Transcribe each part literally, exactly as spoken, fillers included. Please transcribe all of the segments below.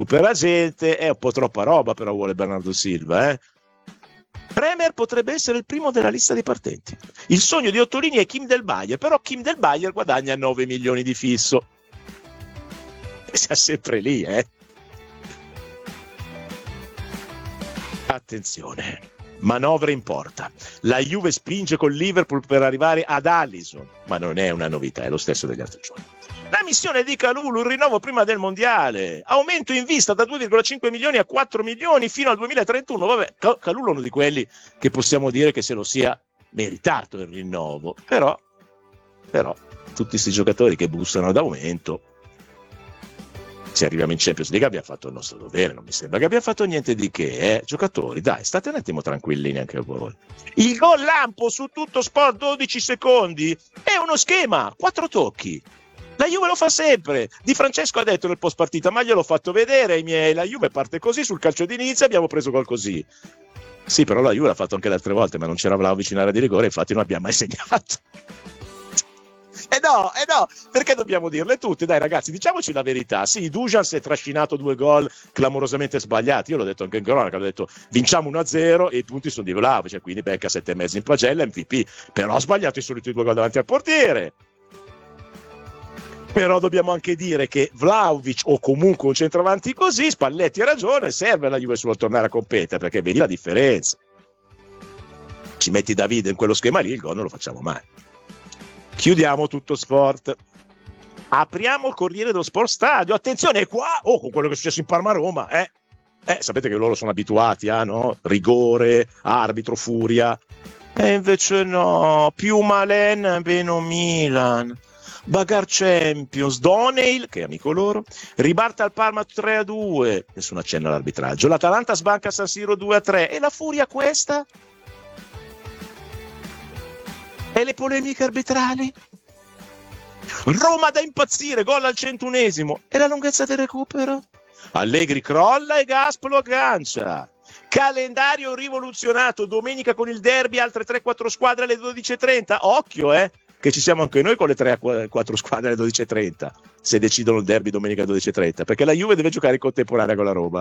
super agente, è un po' troppa roba, però vuole Bernardo Silva, eh. Bremer potrebbe essere il primo della lista dei partenti. Il sogno di Ottolini è Kim Del Bayer, però Kim Del Bayer guadagna nove milioni di fisso. E sia sempre lì, eh. Attenzione, manovra in porta. La Juve spinge con Liverpool per arrivare ad Alisson, ma non è una novità, è lo stesso degli altri giorni. La missione di Kalulu, il rinnovo prima del mondiale, aumento in vista da due virgola cinque milioni a quattro milioni fino al duemilatrentuno. Vabbè, Kalulu è uno di quelli che possiamo dire che se lo sia meritato il rinnovo, però, però tutti questi giocatori che bussano ad aumento, se arriviamo in Champions League abbiamo fatto il nostro dovere, non mi sembra che abbia fatto niente di che, eh? Giocatori, dai, state un attimo tranquillini anche voi. Il gol lampo su Tutto Sport, dodici secondi, è uno schema, quattro tocchi. La Juve lo fa sempre. Di Francesco ha detto nel post partita, ma gliel'ho fatto vedere ai miei, la Juve parte così sul calcio d'inizio, abbiamo preso gol così. Sì, però la Juve l'ha fatto anche le altre volte, ma non c'era Vlahovic in area di rigore, infatti non abbiamo mai segnato. Eh no, eh no, perché dobbiamo dirle tutte? Dai ragazzi, diciamoci la verità. Sì, Dujan si è trascinato due gol clamorosamente sbagliati. Io l'ho detto anche in cronaca, ho detto vinciamo uno a zero e i punti sono di Vlahovic, cioè, quindi becca sette e mezzo in pagella, M V P. Però ha sbagliato i soliti due gol davanti al portiere. Però dobbiamo anche dire che Vlahovic o comunque un centravanti così, Spalletti ha ragione, serve alla Juve solo tornare a competere, perché vedi la differenza. Ci metti Davide in quello schema lì, il gol non lo facciamo mai. Chiudiamo Tutto Sport. Apriamo il Corriere dello Sport Stadio. Attenzione qua, oh, con quello che è successo in Parma-Roma, eh. Eh, sapete che loro sono abituati a, no? Rigore, arbitro, furia. E invece no, più Malen, meno Milan. Bagar Champions, Donale, che è amico loro, ribalta al Parma tre a due, nessun accenno all'arbitraggio. L'Atalanta sbanca San Siro due a tre. E la furia questa? E le polemiche arbitrali? Roma da impazzire, gol al centunesimo. E la lunghezza del recupero? Allegri crolla e Gasp lo aggancia. Calendario rivoluzionato, domenica con il derby, altre tre quattro squadre alle dodici e trenta. Occhio, eh, che ci siamo anche noi con le tre quattro squadre alle dodici e trenta, se decidono il derby domenica alle dodici e trenta, perché la Juve deve giocare in contemporanea con la Roma.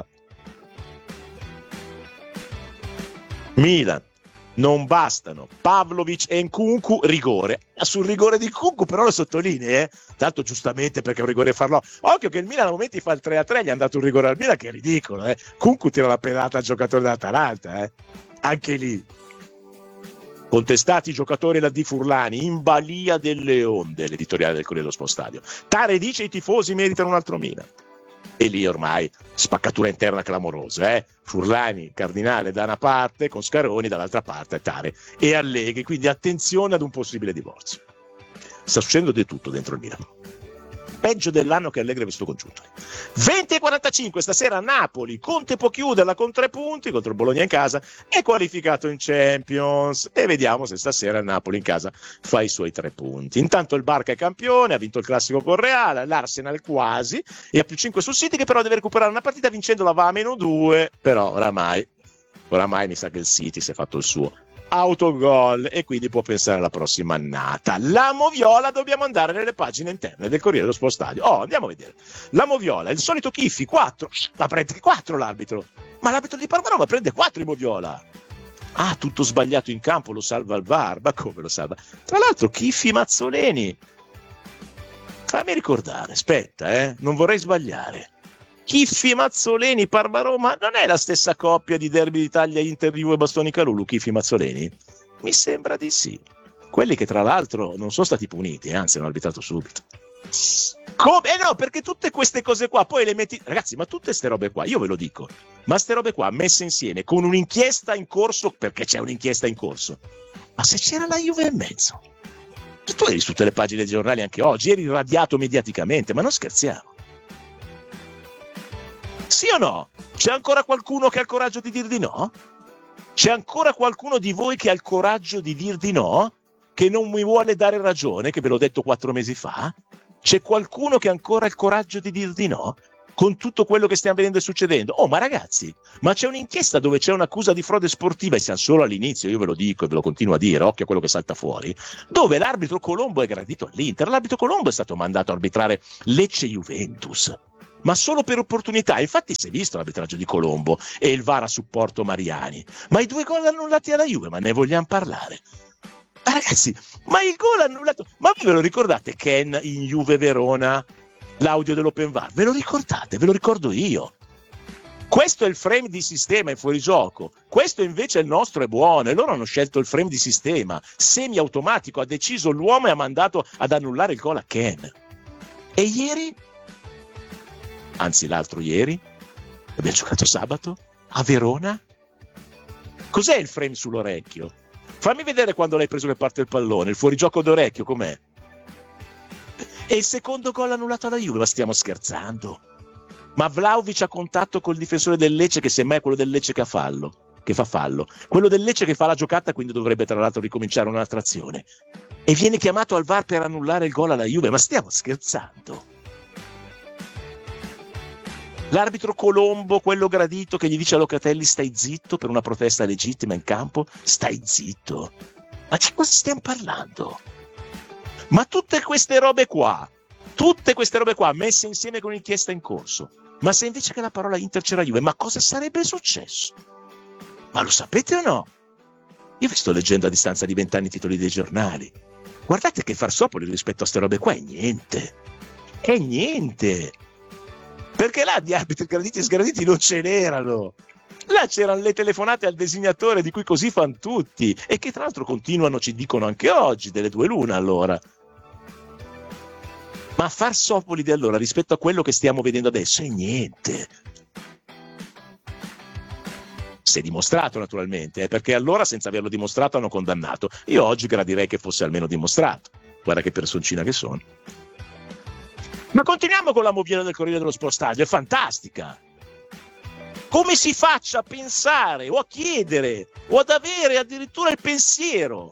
Milan, non bastano Pavlovic e Nkunku, rigore. Sul rigore di Nkunku però lo sottolinea, eh? Tanto giustamente perché è un rigore farlo. Occhio che il Milan a momenti fa il tre a tre, gli è andato un rigore al Milan che è ridicolo, eh? Nkunku tira la pedata al giocatore dell'Atalanta, eh? Anche lì. Contestati i giocatori da Di Furlani, in balia delle onde, l'editoriale del Corriere dello Sport Stadio. Tare dice i tifosi meritano un altro Milan. E lì ormai spaccatura interna clamorosa, eh? Furlani, Cardinale da una parte, con Scaroni dall'altra parte, Tare e Allegri, quindi attenzione ad un possibile divorzio. Sta succedendo di tutto dentro il Milan. Peggio dell'anno che Allegri ha visto congiunto. venti e quarantacinque stasera Napoli, Conte può chiuderla con tre punti contro il Bologna in casa, è qualificato in Champions e vediamo se stasera il Napoli in casa fa i suoi tre punti. Intanto il Barca è campione, ha vinto il classico con Real, l'Arsenal quasi e ha più cinque sul City che però deve recuperare una partita, vincendola va a meno due, però oramai oramai mi sa che il City si è fatto il suo autogol e quindi può pensare alla prossima annata. La Moviola, dobbiamo andare nelle pagine interne del Corriere dello Sport Stadio. Oh, andiamo a vedere. La Moviola, il solito Chiffi, quattro, ma prende quattro l'arbitro. Ma l'arbitro di Parma prende quattro in Moviola. Ah, tutto sbagliato in campo, lo salva il V A R. Ma come lo salva? Tra l'altro Chiffi Mazzoleni. Fammi ricordare, aspetta, eh, non vorrei sbagliare. Chiffi Mazzoleni, Parma-Roma, non è la stessa coppia di derby d'Italia Inter Juve Bastoni Calulu, Chiffi Mazzoleni? Mi sembra di sì. Quelli che tra l'altro non sono stati puniti, anzi hanno arbitrato subito. Come? Eh no, perché tutte queste cose qua poi le metti... Ragazzi, ma tutte ste robe qua, io ve lo dico, ma ste robe qua messe insieme con un'inchiesta in corso, perché c'è un'inchiesta in corso, ma se c'era la Juve in mezzo? Tu eri su tutte le pagine dei giornali anche oggi, eri radiato mediaticamente, ma non scherziamo. Sì o no? C'è ancora qualcuno che ha il coraggio di dir di no? C'è ancora qualcuno di voi che ha il coraggio di dir di no? Che non mi vuole dare ragione, che ve l'ho detto quattro mesi fa? C'è qualcuno che ha ancora il coraggio di dir di no? Con tutto quello che stiamo vedendo e succedendo? Oh, ma ragazzi, ma c'è un'inchiesta dove c'è un'accusa di frode sportiva, e siamo solo all'inizio, io ve lo dico e ve lo continuo a dire, occhio a quello che salta fuori, dove l'arbitro Colombo è gradito all'Inter. L'arbitro Colombo è stato mandato a arbitrare Lecce-Juventus. ma solo per opportunità. Infatti si è visto l'arbitraggio di Colombo e il V A R a supporto Mariani, ma i due gol annullati alla Juve, ma ne vogliamo parlare? Ma ragazzi, ma il gol annullato, ma ve lo ricordate Ken in Juve Verona, l'audio dell'Open V A R? Ve lo ricordate? Ve lo ricordo io. Questo è il frame di sistema in fuorigioco, questo invece è il nostro, è buono, e loro hanno scelto il frame di sistema semi-automatico, ha deciso l'uomo e ha mandato ad annullare il gol a Ken. E ieri, anzi l'altro ieri, abbiamo giocato sabato a Verona, cos'è il frame sull'orecchio? Fammi vedere quando l'hai preso che parte il pallone, il fuorigioco d'orecchio com'è? E il secondo gol annullato alla Juve, ma stiamo scherzando? Ma Vlahovic ha contatto col difensore del Lecce, che semmai è quello del Lecce che, ha fallo, che fa fallo. Quello del Lecce che fa la giocata, quindi dovrebbe tra l'altro ricominciare un'altra azione. E viene chiamato al V A R per annullare il gol alla Juve. Ma stiamo scherzando? L'arbitro Colombo, quello gradito, che gli dice a Locatelli stai zitto per una protesta legittima in campo, stai zitto. Ma di cosa stiamo parlando? Ma tutte queste robe qua, tutte queste robe qua messe insieme con l'inchiesta in corso. Ma se invece che la parola Inter c'era Juve, ma cosa sarebbe successo? Ma lo sapete o no? Io vi sto leggendo a distanza di vent'anni i titoli dei giornali. Guardate che Farsopoli rispetto a ste robe qua è niente. È niente. Perché là di arbitri graditi e sgraditi non ce n'erano. Là c'erano le telefonate al designatore di cui così fanno tutti. E che tra l'altro continuano, ci dicono anche oggi, delle due l'una allora. Ma Farsopoli di allora rispetto a quello che stiamo vedendo adesso è niente. Si è dimostrato naturalmente, eh, perché allora senza averlo dimostrato hanno condannato. Io oggi gradirei che fosse almeno dimostrato. Guarda che personcina che sono. Ma continuiamo con la moviera del Corriere dello Sport Stadio, è fantastica. Come si faccia a pensare o a chiedere o ad avere addirittura il pensiero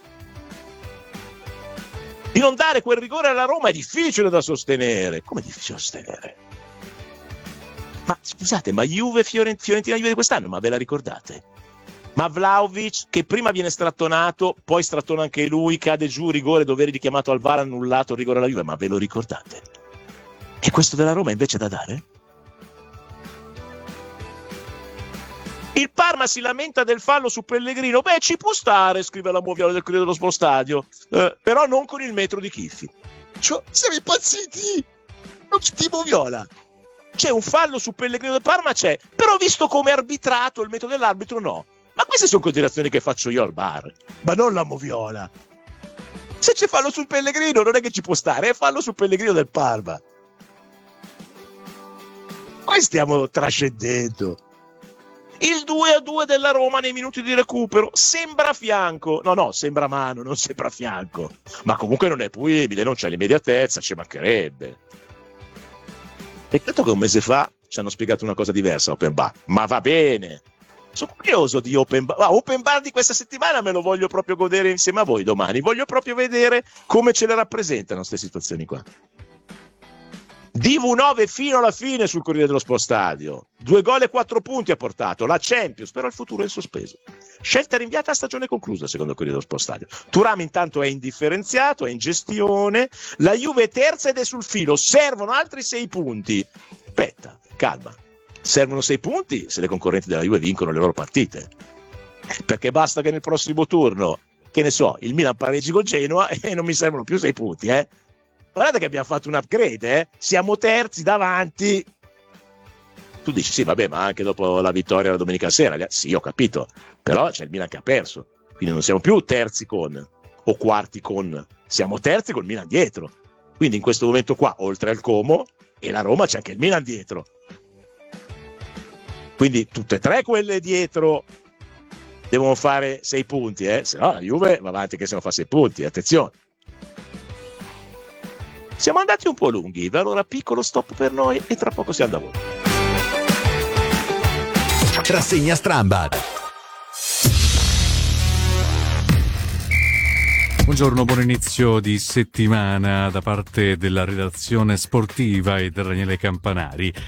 di non dare quel rigore alla Roma è difficile da sostenere. Come è difficile da sostenere? Ma scusate, ma Juve Fiorent- Fiorentina Juve di quest'anno, ma ve la ricordate? Ma Vlahovic che prima viene strattonato, poi strattona anche lui, cade giù, rigore, dovere richiamato al V A R, annullato il rigore alla Juve, ma ve lo ricordate? E questo della Roma invece da dare? Il Parma si lamenta del fallo su Pellegrino. Beh, ci può stare, scrive la Moviale del Corriere dello Sport Stadio, eh, però non con il metro di Chiffi. Cioè, siamo impazziti! Non c'è tipo Viola. C'è un fallo su Pellegrino del Parma, c'è, però visto come arbitrato il metodo dell'arbitro no. Ma queste sono considerazioni che faccio io al bar, ma non la Moviola. Se c'è fallo sul Pellegrino non è che ci può stare, è fallo sul Pellegrino del Parma. Poi stiamo trascendendo. Il due a due della Roma nei minuti di recupero sembra fianco, no no sembra mano, non sembra fianco, ma comunque non è punibile, non c'è l'immediatezza, ci mancherebbe. Peccato che un mese fa ci hanno spiegato una cosa diversa Open Bar, ma va bene, sono curioso di Open Bar. Ah, Open Bar di questa settimana me lo voglio proprio godere insieme a voi domani, voglio proprio vedere come ce le rappresentano queste situazioni qua. D V nove fino alla fine sul Corriere dello Sport Stadio, due gol e quattro punti ha portato la Champions, però il futuro è in sospeso, scelta rinviata a stagione conclusa secondo il Corriere dello Sport Stadio. Thuram intanto è indifferenziato, è in gestione, la Juve è terza ed è sul filo, servono altri sei punti. Aspetta, calma, servono sei punti se le concorrenti della Juve vincono le loro partite, perché basta che nel prossimo turno, che ne so, il Milan pareggi con Genoa e non mi servono più sei punti, eh. Guardate che abbiamo fatto un upgrade, eh? Siamo terzi davanti. Tu dici sì, vabbè, ma anche dopo la vittoria la domenica sera, sì, ho capito, però c'è il Milan che ha perso, quindi non siamo più terzi con o quarti con, siamo terzi col Milan dietro. Quindi in questo momento qua, oltre al Como e la Roma, c'è anche il Milan dietro. Quindi tutte e tre quelle dietro devono fare sei punti, eh? Se no la Juve va avanti che se non fa sei punti, attenzione. Siamo andati un po' lunghi, allora piccolo stop per noi e tra poco siamo da voi. Rassegna Strambad. Buongiorno, buon inizio di settimana da parte della redazione sportiva e da Daniele Campanari.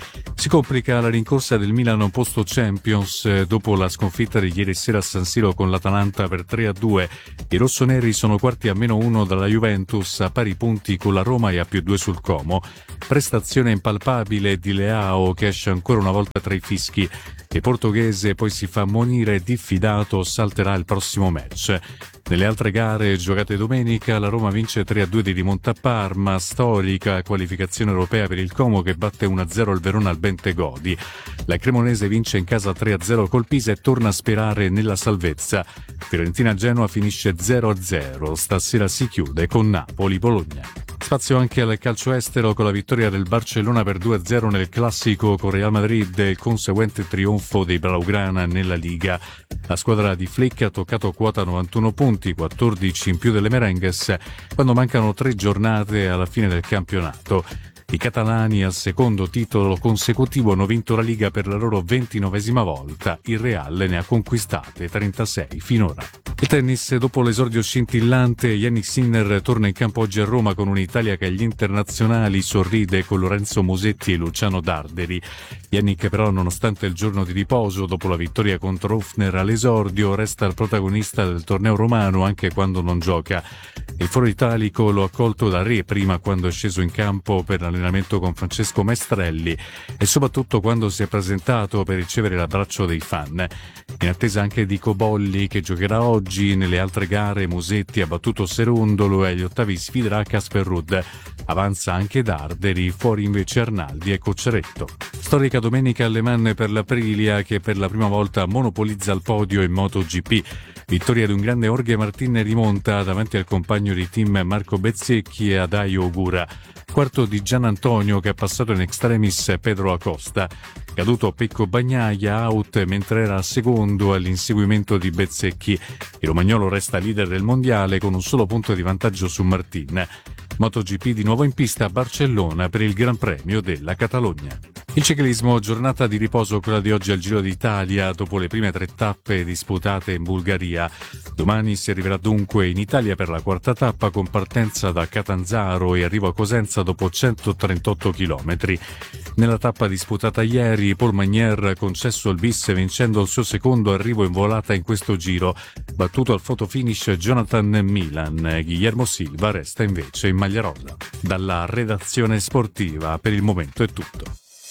Si complica la rincorsa del Milan posto Champions dopo la sconfitta di ieri sera a San Siro con l'Atalanta per tre a due. I rossoneri sono quarti a meno uno dalla Juventus, a pari punti con la Roma e a più due sul Como. Prestazione impalpabile di Leao che esce ancora una volta tra i fischi. Il portoghese poi si fa ammonire diffidato, salterà il prossimo match. Nelle altre gare giocate domenica, la Roma vince tre a due di rimonta a Parma, storica qualificazione europea per il Como che batte uno a zero il Verona al Bentegodi. La Cremonese vince in casa tre a zero col Pisa e torna a sperare nella salvezza. Fiorentina-Genoa finisce zero a zero, stasera si chiude con Napoli-Bologna. Spazio anche al calcio estero con la vittoria del Barcellona per due a zero nel classico con Real Madrid e il conseguente trionfo dei Blaugrana nella Liga. La squadra di Flick ha toccato quota novantuno punti, quattordici in più delle Merengues, quando mancano tre giornate alla fine del campionato. I catalani al secondo titolo consecutivo hanno vinto la Liga per la loro ventinovesima volta, il Real ne ha conquistate trentasei finora. Il tennis, dopo l'esordio scintillante, Jannik Sinner torna in campo oggi a Roma con un'Italia che agli internazionali sorride con Lorenzo Musetti e Luciano Darderi. Jannik però, nonostante il giorno di riposo dopo la vittoria contro Hofner all'esordio, resta il protagonista del torneo romano anche quando non gioca. Il foro italico lo ha accolto da re prima quando è sceso in campo per l'allenamento con Francesco Maestrelli e soprattutto quando si è presentato per ricevere l'abbraccio dei fan. In attesa anche di Cobolli che giocherà oggi, nelle altre gare Musetti ha battuto Serundolo e agli ottavi sfiderà Casper Ruud. Avanza anche Darderi, fuori invece Arnaldi e Cocciaretto. Storica domenica alle Mans per l'Aprilia che per la prima volta monopolizza il podio in MotoGP. Vittoria di un grande Jorge Martin rimonta davanti al compagno di team Marco Bezzecchi e Adaio Ogura. Quarto di Gian Antonio che ha passato in extremis Pedro Acosta. Caduto Pecco Bagnaia, out mentre era secondo all'inseguimento di Bezzecchi. Il romagnolo resta leader del mondiale con un solo punto di vantaggio su Martin. MotoGP di nuovo in pista a Barcellona per il Gran Premio della Catalogna. Il ciclismo, giornata di riposo quella di oggi al Giro d'Italia dopo le prime tre tappe disputate in Bulgaria. Domani si arriverà dunque in Italia per la quarta tappa con partenza da Catanzaro e arrivo a Cosenza dopo centotrentotto chilometri. Nella tappa disputata ieri, Paul Magnier ha concesso il bis vincendo il suo secondo arrivo in volata in questo giro. Battuto al fotofinish Jonathan Milan, Guillermo Silva resta invece in maglia rosa. Dalla redazione sportiva per il momento è tutto.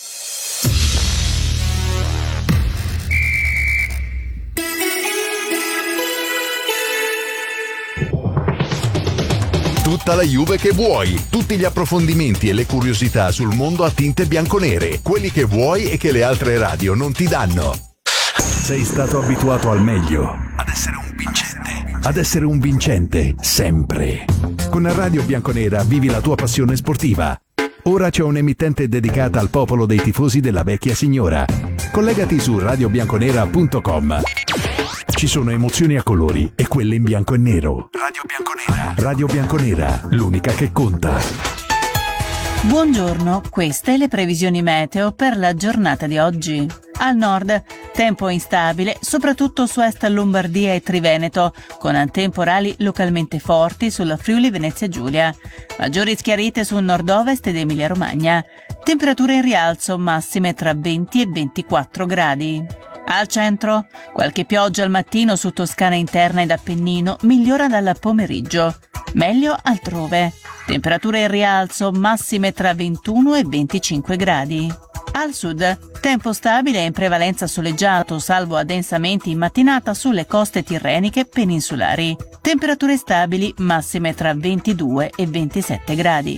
Tutta la Juve che vuoi, tutti gli approfondimenti e le curiosità sul mondo a tinte bianconere, quelli che vuoi e che le altre radio non ti danno. Sei stato abituato al meglio, ad essere un vincente, ad essere un vincente sempre. Con Radio Bianconera vivi la tua passione sportiva. Ora c'è un'emittente dedicata al popolo dei tifosi della vecchia signora. Collegati su radio bianconera punto com. Ci sono emozioni a colori e quelle in bianco e nero. Radio Bianconera. Radio Bianconera, l'unica che conta. Buongiorno, queste le previsioni meteo per la giornata di oggi. Al nord, tempo instabile, soprattutto su est Lombardia e Triveneto, con temporali localmente forti sulla Friuli Venezia Giulia. Maggiori schiarite sul nord-ovest ed Emilia Romagna. Temperature in rialzo, massime tra venti e ventiquattro gradi. Al centro, qualche pioggia al mattino su Toscana interna ed Appennino, migliora dal pomeriggio. Meglio altrove. Temperature in rialzo, massime tra ventuno e venticinque gradi. Al sud, tempo stabile e in prevalenza soleggiato, salvo addensamenti in mattinata sulle coste tirreniche peninsulari. Temperature stabili, massime tra ventidue e ventisette gradi.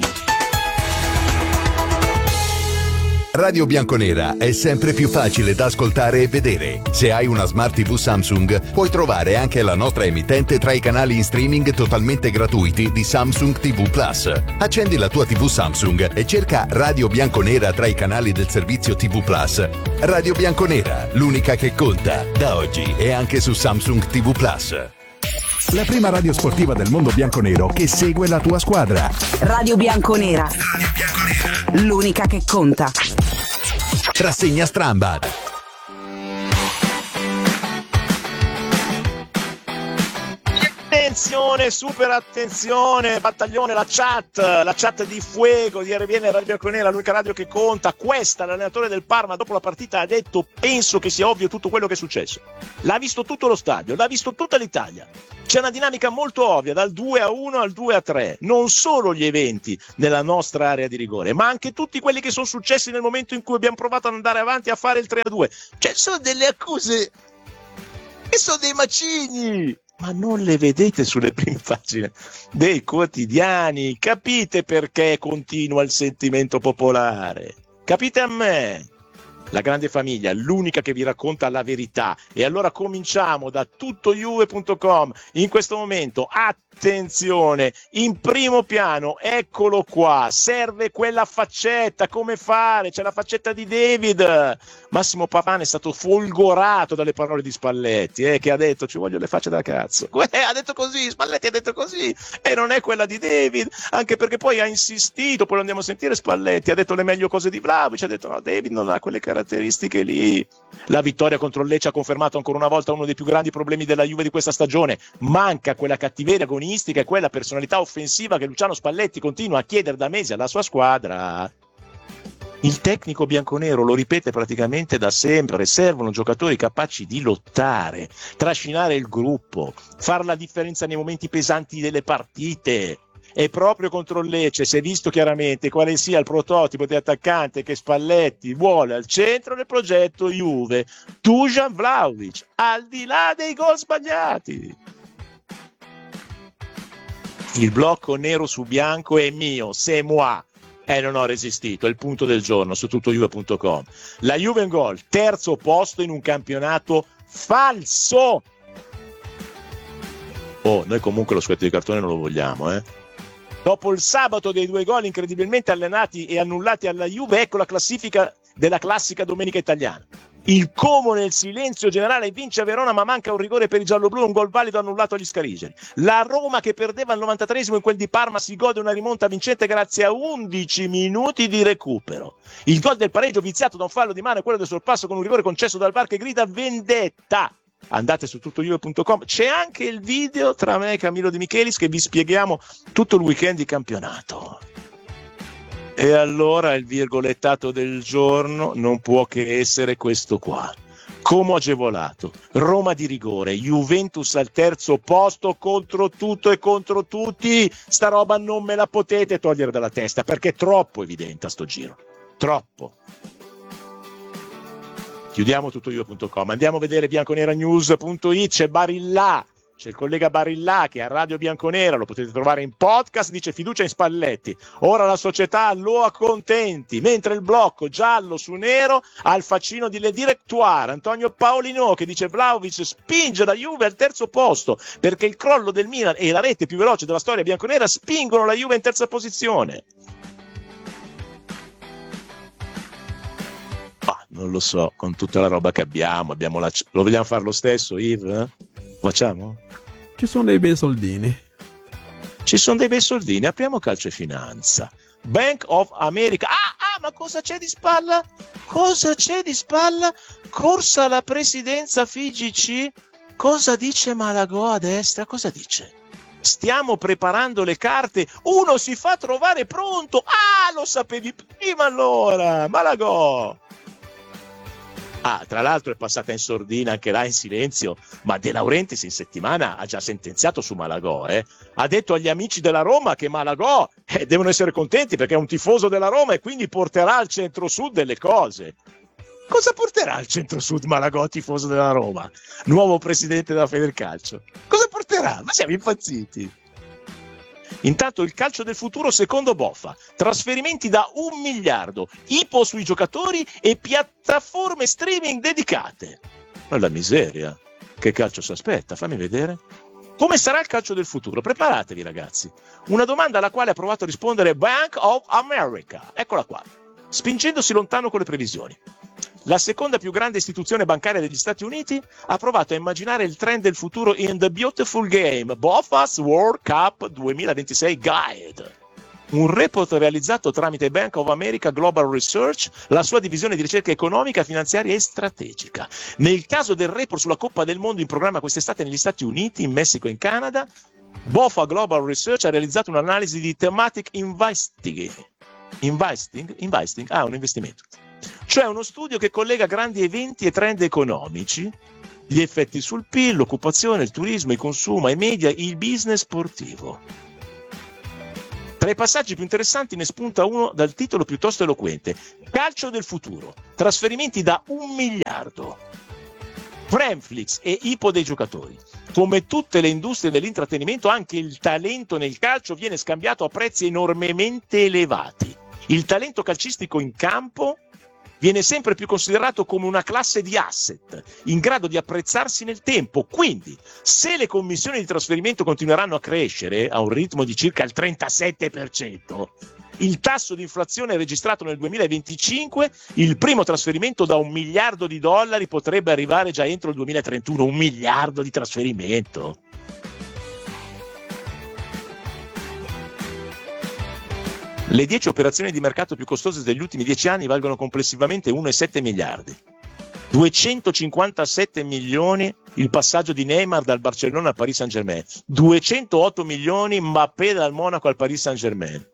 Radio Bianconera è sempre più facile da ascoltare e vedere. Se hai una Smart tivù Samsung, puoi trovare anche la nostra emittente tra i canali in streaming totalmente gratuiti di Samsung tivù Plus. Accendi la tua tivù Samsung e cerca Radio Bianconera tra i canali del servizio tivù Plus. Radio Bianconera, l'unica che conta, da oggi e anche su Samsung tivù Plus. La prima radio sportiva del mondo bianconero che segue la tua squadra. Radio Bianconera. Radio Bianconera. L'unica che conta. Rassegna Strambad. attenzione, super attenzione, battaglione, la chat, la chat di Fuego, di R B N Radio Bianconera, l'unica radio che conta. Questa, l'allenatore del Parma dopo la partita ha detto: penso che sia ovvio tutto quello che è successo. L'ha visto tutto lo stadio, l'ha visto tutta l'Italia. C'è una dinamica molto ovvia, dal due a uno al due a tre, non solo gli eventi nella nostra area di rigore, ma anche tutti quelli che sono successi nel momento in cui abbiamo provato ad andare avanti a fare il tre a due. Cioè, sono delle accuse che sono dei macigni, ma non le vedete sulle prime pagine dei quotidiani. Capite perché continua il sentimento popolare? Capite a me? La grande famiglia, l'unica che vi racconta la verità. E allora cominciamo da tutto juve punto com. In questo momento, attenzione, in primo piano, eccolo qua, serve quella faccetta, come fare? C'è la faccetta di David. Massimo Papane è stato folgorato dalle parole di Spalletti, eh, che ha detto: ci voglio le facce da cazzo. Eh, ha detto così, Spalletti ha detto così, e non è quella di David, anche perché poi ha insistito, poi lo andiamo a sentire Spalletti, ha detto le meglio cose di Vlahovic, ha detto no, David non ha quelle caratteristiche lì. La vittoria contro il Lecce ha confermato ancora una volta uno dei più grandi problemi della Juve di questa stagione: manca quella cattiveria agonistica e quella personalità offensiva che Luciano Spalletti continua a chiedere da mesi alla sua squadra. Il tecnico bianconero lo ripete praticamente da sempre: servono giocatori capaci di lottare, trascinare il gruppo, fare la differenza nei momenti pesanti delle partite. E proprio contro il Lecce si è visto chiaramente quale sia il prototipo di attaccante che Spalletti vuole al centro del progetto Juve: Dusan Vlahovic, al di là dei gol sbagliati. Il blocco nero su bianco è mio, c'est moi. E eh, non ho resistito, è il punto del giorno su tutto juve punto com. La Juve in gol, terzo posto in un campionato falso. Oh, noi comunque lo scudetto di cartone non lo vogliamo, eh. Dopo il sabato dei due gol incredibilmente allenati e annullati alla Juve, ecco la classifica della classica domenica italiana. Il Como nel silenzio generale vince a Verona, ma manca un rigore per i gialloblu, un gol valido annullato agli scarigeri. La Roma, che perdeva al novantatreesimo in quel di Parma, si gode una rimonta vincente grazie a undici minuti di recupero. Il gol del pareggio viziato da un fallo di mano e quello del sorpasso con un rigore concesso dal V A R che grida vendetta. Andate su tutto juve punto com, c'è anche il video tra me e Camillo De Michelis che vi spieghiamo tutto il weekend di campionato. E allora il virgolettato del giorno non può che essere questo qua: Como agevolato, Roma di rigore, Juventus al terzo posto contro tutto e contro tutti. Sta roba non me la potete togliere dalla testa, perché è troppo evidente a sto giro, troppo. Chiudiamo tutto juve punto com, andiamo a vedere bianconera news punto it. C'è Barillà, c'è il collega Barillà che a Radio Bianconera, lo potete trovare in podcast, dice: fiducia in Spalletti, ora la società lo accontenti, mentre il blocco giallo su nero ha il faccino di Le Directoire. Antonio Paolino che dice: Vlahovic spinge la Juve al terzo posto perché il crollo del Milan e la rete più veloce della storia bianconera spingono la Juve in terza posizione. Non lo so, con tutta la roba che abbiamo, abbiamo la... lo vogliamo fare lo stesso, Yves? Facciamo? Ci sono dei bei soldini. Ci sono dei bei soldini, apriamo Calcio e Finanza. Bank of America. Ah, ah, ma cosa c'è di spalla? Cosa c'è di spalla? Corsa alla presidenza F I G C? Cosa dice Malagò a destra? Cosa dice? Stiamo preparando le carte, uno si fa trovare pronto. Ah, lo sapevi prima allora, Malagò. Ah, tra l'altro è passata in sordina anche là in silenzio, ma De Laurentiis in settimana ha già sentenziato su Malagò, eh? Ha detto agli amici della Roma che Malagò eh, devono essere contenti perché è un tifoso della Roma e quindi porterà al centro-sud delle cose. Cosa porterà al centro-sud Malagò, tifoso della Roma? Nuovo presidente della Federcalcio. Cosa porterà? Ma siamo impazziti. Intanto il calcio del futuro secondo Boffa: trasferimenti da un miliardo, ipo sui giocatori e piattaforme streaming dedicate. Ma la miseria, che calcio si aspetta? Fammi vedere. Come sarà il calcio del futuro? Preparatevi ragazzi. Una domanda alla quale ha provato a rispondere Bank of America. Eccola qua, spingendosi lontano con le previsioni. La seconda più grande istituzione bancaria degli Stati Uniti ha provato a immaginare il trend del futuro in The Beautiful Game, Boffa's World Cup duemilaventisei Guide. Un report realizzato tramite Bank of America Global Research, la sua divisione di ricerca economica, finanziaria e strategica. Nel caso del report sulla Coppa del Mondo in programma quest'estate negli Stati Uniti, in Messico e in Canada, BofA Global Research ha realizzato un'analisi di thematic investing. Investing? Investing? Ah, un investimento. Cioè uno studio che collega grandi eventi e trend economici, gli effetti sul P I L, l'occupazione, il turismo, i consumi, i media, il business sportivo. Tra i passaggi più interessanti ne spunta uno dal titolo piuttosto eloquente: Calcio del futuro, trasferimenti da un miliardo. Premflix e ipo dei giocatori. Come tutte le industrie dell'intrattenimento, anche il talento nel calcio viene scambiato a prezzi enormemente elevati. Il talento calcistico in campo viene sempre più considerato come una classe di asset in grado di apprezzarsi nel tempo. Quindi, se le commissioni di trasferimento continueranno a crescere a un ritmo di circa il trentasette per cento, il tasso di inflazione registrato nel duemilaventicinque, il primo trasferimento da un miliardo di dollari potrebbe arrivare già entro il duemilatrentuno. Un miliardo di trasferimento. Le dieci operazioni di mercato più costose degli ultimi dieci anni valgono complessivamente uno virgola sette miliardi. duecentocinquantasette milioni il passaggio di Neymar dal Barcellona al Paris Saint-Germain. duecentootto milioni Mbappé dal Monaco al Paris Saint-Germain.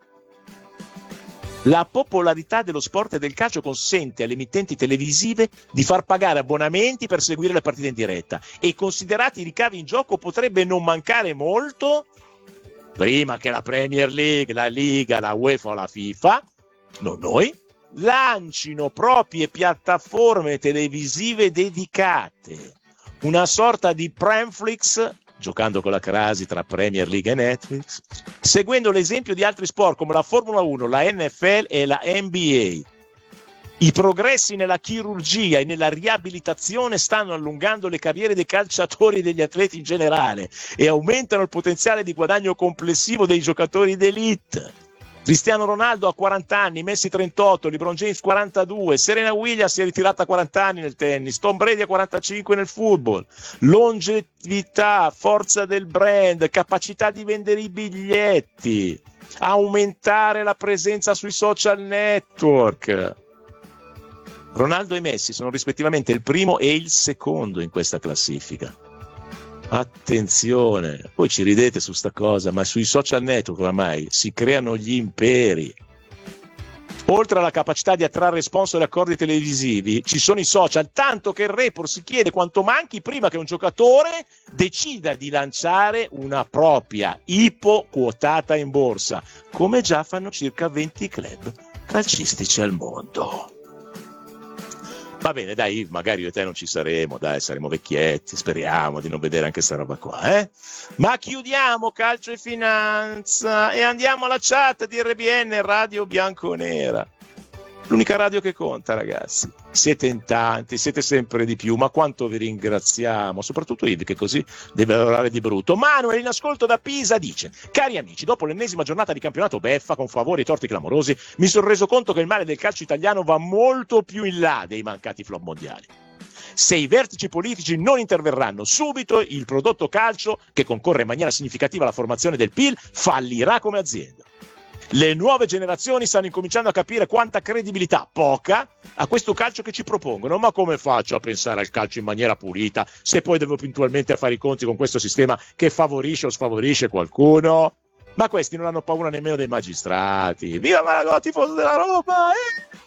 La popolarità dello sport e del calcio consente alle emittenti televisive di far pagare abbonamenti per seguire le partite in diretta, e considerati i ricavi in gioco potrebbe non mancare molto prima che la Premier League, la Liga, la UEFA o la FIFA, non noi, lancino proprie piattaforme televisive dedicate, una sorta di Premflix, giocando con la crasi tra Premier League e Netflix, seguendo l'esempio di altri sport come la Formula uno, la N F L e la N B A. I progressi nella chirurgia e nella riabilitazione stanno allungando le carriere dei calciatori e degli atleti in generale e aumentano il potenziale di guadagno complessivo dei giocatori d'elite. Cristiano Ronaldo ha quaranta anni, Messi trentotto, LeBron James quarantadue, Serena Williams si è ritirata a quaranta anni nel tennis, Tom Brady a quarantacinque nel football. Longevità, forza del brand, capacità di vendere i biglietti, aumentare la presenza sui social network. Ronaldo e Messi sono rispettivamente il primo e il secondo in questa classifica. Attenzione, poi ci ridete su sta cosa, ma sui social network oramai si creano gli imperi. Oltre alla capacità di attrarre sponsor e accordi televisivi, ci sono i social, tanto che il report si chiede quanto manchi prima che un giocatore decida di lanciare una propria ipo quotata in borsa, come già fanno circa venti club calcistici al mondo. Va bene, dai, magari io e te non ci saremo, dai, saremo vecchietti, speriamo di non vedere anche sta roba qua, eh? Ma chiudiamo calcio e finanza e andiamo alla chat di R B N, Radio Bianconera. L'unica radio che conta, ragazzi. Siete in tanti, siete sempre di più, ma quanto vi ringraziamo, soprattutto Ivi, che così deve lavorare di brutto. Manuel in ascolto da Pisa dice: cari amici, dopo l'ennesima giornata di campionato beffa con favori e torti clamorosi, mi sono reso conto che il male del calcio italiano va molto più in là dei mancati flop mondiali. Se i vertici politici non interverranno subito, il prodotto calcio, che concorre in maniera significativa alla formazione del P I L, fallirà come azienda. Le nuove generazioni stanno incominciando a capire quanta credibilità, poca, a questo calcio che ci propongono. Ma come faccio a pensare al calcio in maniera pulita se poi devo puntualmente fare i conti con questo sistema che favorisce o sfavorisce qualcuno? Ma questi non hanno paura nemmeno dei magistrati. Viva Maradona, tifoso della Roma! Eh!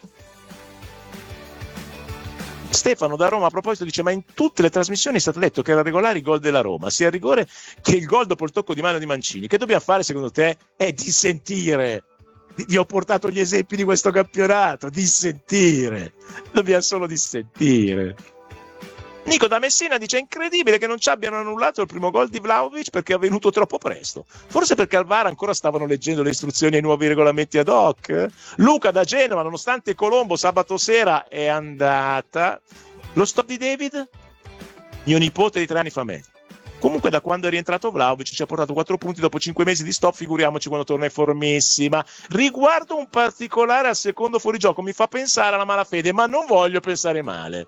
Stefano da Roma a proposito dice: ma in tutte le trasmissioni è stato detto che era regolare il gol della Roma, sia il rigore che il gol dopo il tocco di mano di Mancini. Che dobbiamo fare secondo te? È dissentire. Vi ho portato gli esempi di questo campionato, dissentire. Dobbiamo solo dissentire. Nico da Messina dice: è incredibile che non ci abbiano annullato il primo gol di Vlahovic perché è avvenuto troppo presto. Forse perché al V A R ancora stavano leggendo le istruzioni ai nuovi regolamenti ad hoc. Luca da Genova: nonostante Colombo sabato sera è andata. Lo stop di David? Mio nipote di tre anni fa meglio. Comunque da quando è rientrato Vlahovic ci ha portato quattro punti dopo cinque mesi di stop, figuriamoci quando torna in formissima. Riguardo un particolare al secondo fuorigioco mi fa pensare alla malafede, ma non voglio pensare male.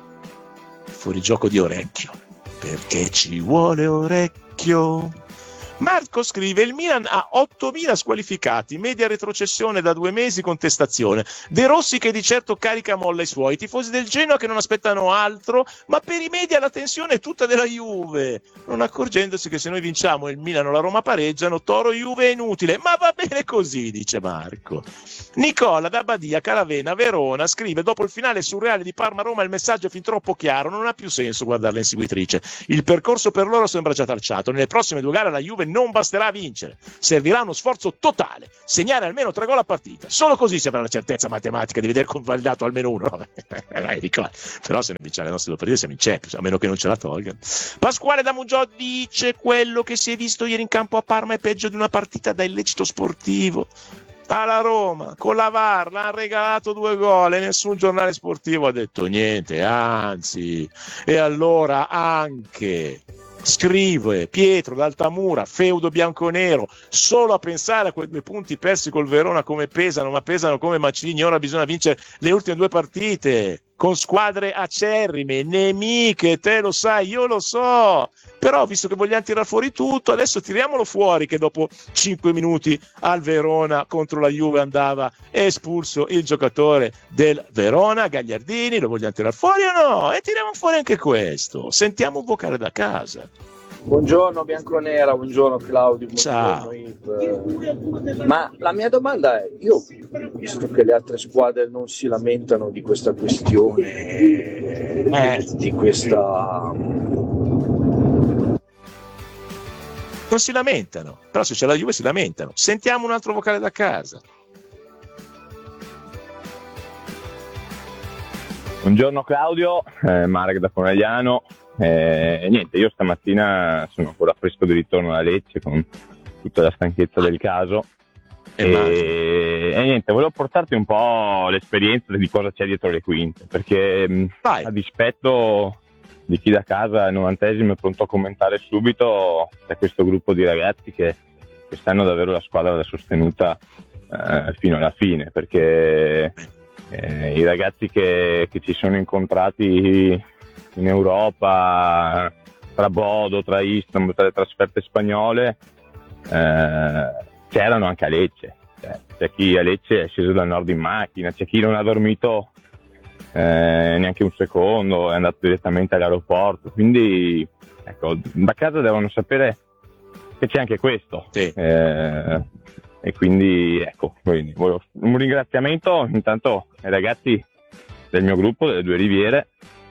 Fuorigioco di Orecchio, perché ci vuole Orecchio Marco scrive: il Milan ha ottomila squalificati, media retrocessione da due mesi, contestazione. De Rossi che di certo carica molla i suoi, i tifosi del Genoa che non aspettano altro, ma per i media la tensione è tutta della Juve, non accorgendosi che se noi vinciamo e il Milan o la Roma pareggiano, Toro Juve è inutile. Ma va bene così, dice Marco. Nicola da Badia, Caravena, Verona scrive: dopo il finale surreale di Parma-Roma il messaggio è fin troppo chiaro, non ha più senso guardarla inseguitrice, il percorso per loro sembra già tracciato, nelle prossime due gare la Juve non basterà vincere, servirà uno sforzo totale, segnare almeno tre gol a partita, solo così si avrà la certezza matematica di vedere convalidato almeno uno. Vai, Nicola. Però se ne vinciamo le nostre due partite siamo in Champions, a meno che non ce la tolgano. Pasquale da Mugiò dice: quello che si è visto ieri in campo a Parma è peggio di una partita da illecito sportivo. Alla Roma con la V A R l'hanno regalato due gol e nessun giornale sportivo ha detto niente, anzi. E allora anche scrive Pietro d'Altamura, feudo bianconero, solo a pensare a quei due punti persi col Verona come pesano, ma pesano come macigni. Ora bisogna vincere le ultime due partite con squadre acerrime, nemiche, te lo sai, io lo so, però visto che vogliamo tirare fuori tutto, adesso tiriamolo fuori che dopo cinque minuti al Verona contro la Juve andava espulso il giocatore del Verona, Gagliardini, lo vogliamo tirare fuori o no? E tiriamo fuori anche questo, sentiamo un vocale da casa. Buongiorno Bianconera, buongiorno Claudio, buongiorno Ciao. Yves. Ma la mia domanda è, io visto che le altre squadre non si lamentano di questa questione, Eh. di questa... Non si lamentano, però se c'è la Juve si lamentano. Sentiamo un altro vocale da casa. Buongiorno Claudio, eh, Marek da Conegliano. Eh, niente, io stamattina sono ancora fresco di ritorno a Lecce con tutta la stanchezza del caso e, e niente, volevo portarti un po' l'esperienza di cosa c'è dietro le quinte, perché Vai. a dispetto di chi da casa al novantesimo è pronto a commentare subito, c'è questo gruppo di ragazzi che quest'anno davvero la squadra l'ha sostenuta eh, fino alla fine, perché eh, i ragazzi che, che ci sono incontrati in Europa, tra Bodo, tra Istanbul, tra le trasferte spagnole, eh, c'erano anche a Lecce. Cioè, c'è chi a Lecce è sceso dal nord in macchina, c'è chi non ha dormito eh, neanche un secondo, è andato direttamente all'aeroporto. Quindi, ecco, da casa devono sapere che c'è anche questo. Sì. Eh, e quindi, ecco, quindi, un ringraziamento intanto ai ragazzi del mio gruppo, delle Due Riviere,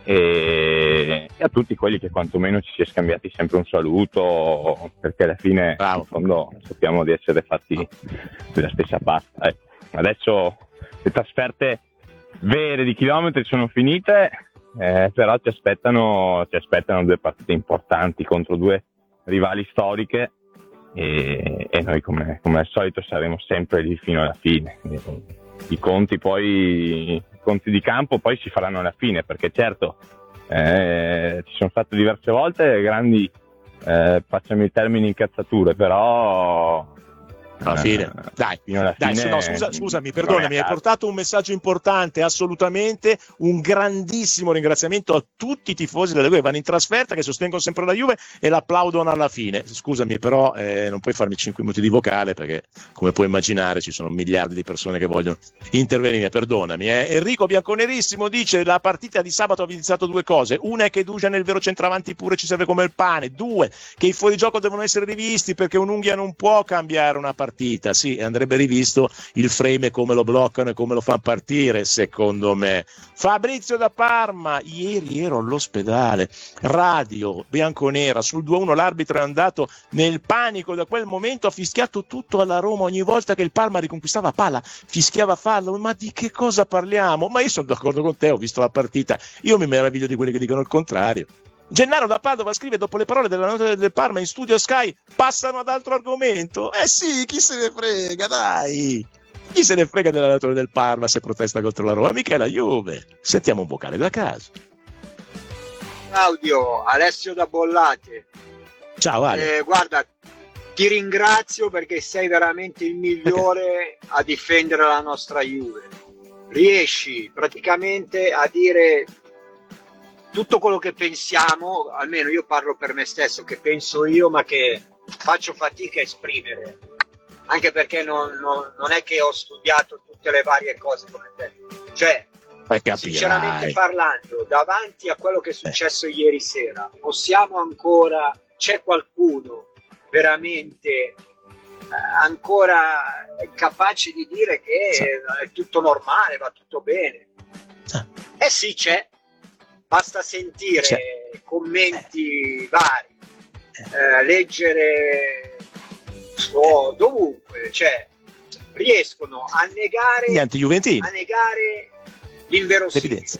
e a tutti quelli che quantomeno ci si è scambiati sempre un saluto, perché alla fine Bravo. in fondo sappiamo di essere fatti della stessa pasta. Eh, adesso le trasferte vere di chilometri sono finite, eh, però ci aspettano, ci aspettano due partite importanti contro due rivali storiche e, e noi come, come al solito saremo sempre lì fino alla fine. I conti poi i conti di campo poi si faranno alla fine, perché certo eh, ci sono state diverse volte grandi eh, facciamo i termini incazzature, però Alla fine, dai, fino alla dai fine, no, scusa, scusami, non perdonami, è a hai caso. portato un messaggio importante, assolutamente, un grandissimo ringraziamento a tutti i tifosi della Juve, vanno in trasferta, che sostengono sempre la Juve e l'applaudono alla fine. Scusami, però eh, non puoi farmi cinque minuti di vocale, perché come puoi immaginare ci sono miliardi di persone che vogliono intervenire, perdonami. Eh. Enrico Bianconerissimo dice: la partita di sabato ha evidenziato due cose, una è che Dujan nel vero centravanti pure ci serve come il pane, due, che i fuorigioco devono essere rivisti, perché un'unghia non può cambiare una partita. partita, sì, andrebbe rivisto il frame e come lo bloccano e come lo fanno partire, secondo me. Fabrizio da Parma: ieri ero all'ospedale, radio bianconera sul due a uno, l'arbitro è andato nel panico, da quel momento ha fischiato tutto alla Roma, ogni volta che il Parma riconquistava palla fischiava fallo. Ma di che cosa parliamo? Ma io sono d'accordo con te, ho visto la partita, io mi meraviglio di quelli che dicono il contrario. Gennaro da Padova scrive: dopo le parole della nota del Parma in studio Sky passano ad altro argomento. Eh sì, chi se ne frega, dai, chi se ne frega della nota del Parma se protesta contro la Roma, mica la Juve. Sentiamo un vocale da casa. Claudio, Alessio da Bollate. Ciao Ale. Eh, guarda, ti ringrazio perché sei veramente il migliore a difendere la nostra Juve. Riesci praticamente a dire tutto quello che pensiamo, almeno io parlo per me stesso, che penso io, ma che faccio fatica a esprimere, anche perché non, non, non è che ho studiato tutte le varie cose come te, cioè sinceramente parlando, davanti a quello che è successo eh. ieri sera, possiamo ancora, c'è qualcuno veramente eh, ancora capace di dire che sì. è tutto normale, va tutto bene? Sì. Eh sì, c'è, basta sentire c'è. commenti eh. vari, eh, leggere oh, dovunque, cioè riescono a negare, gli anti-juventini, a negare l'inverosimile.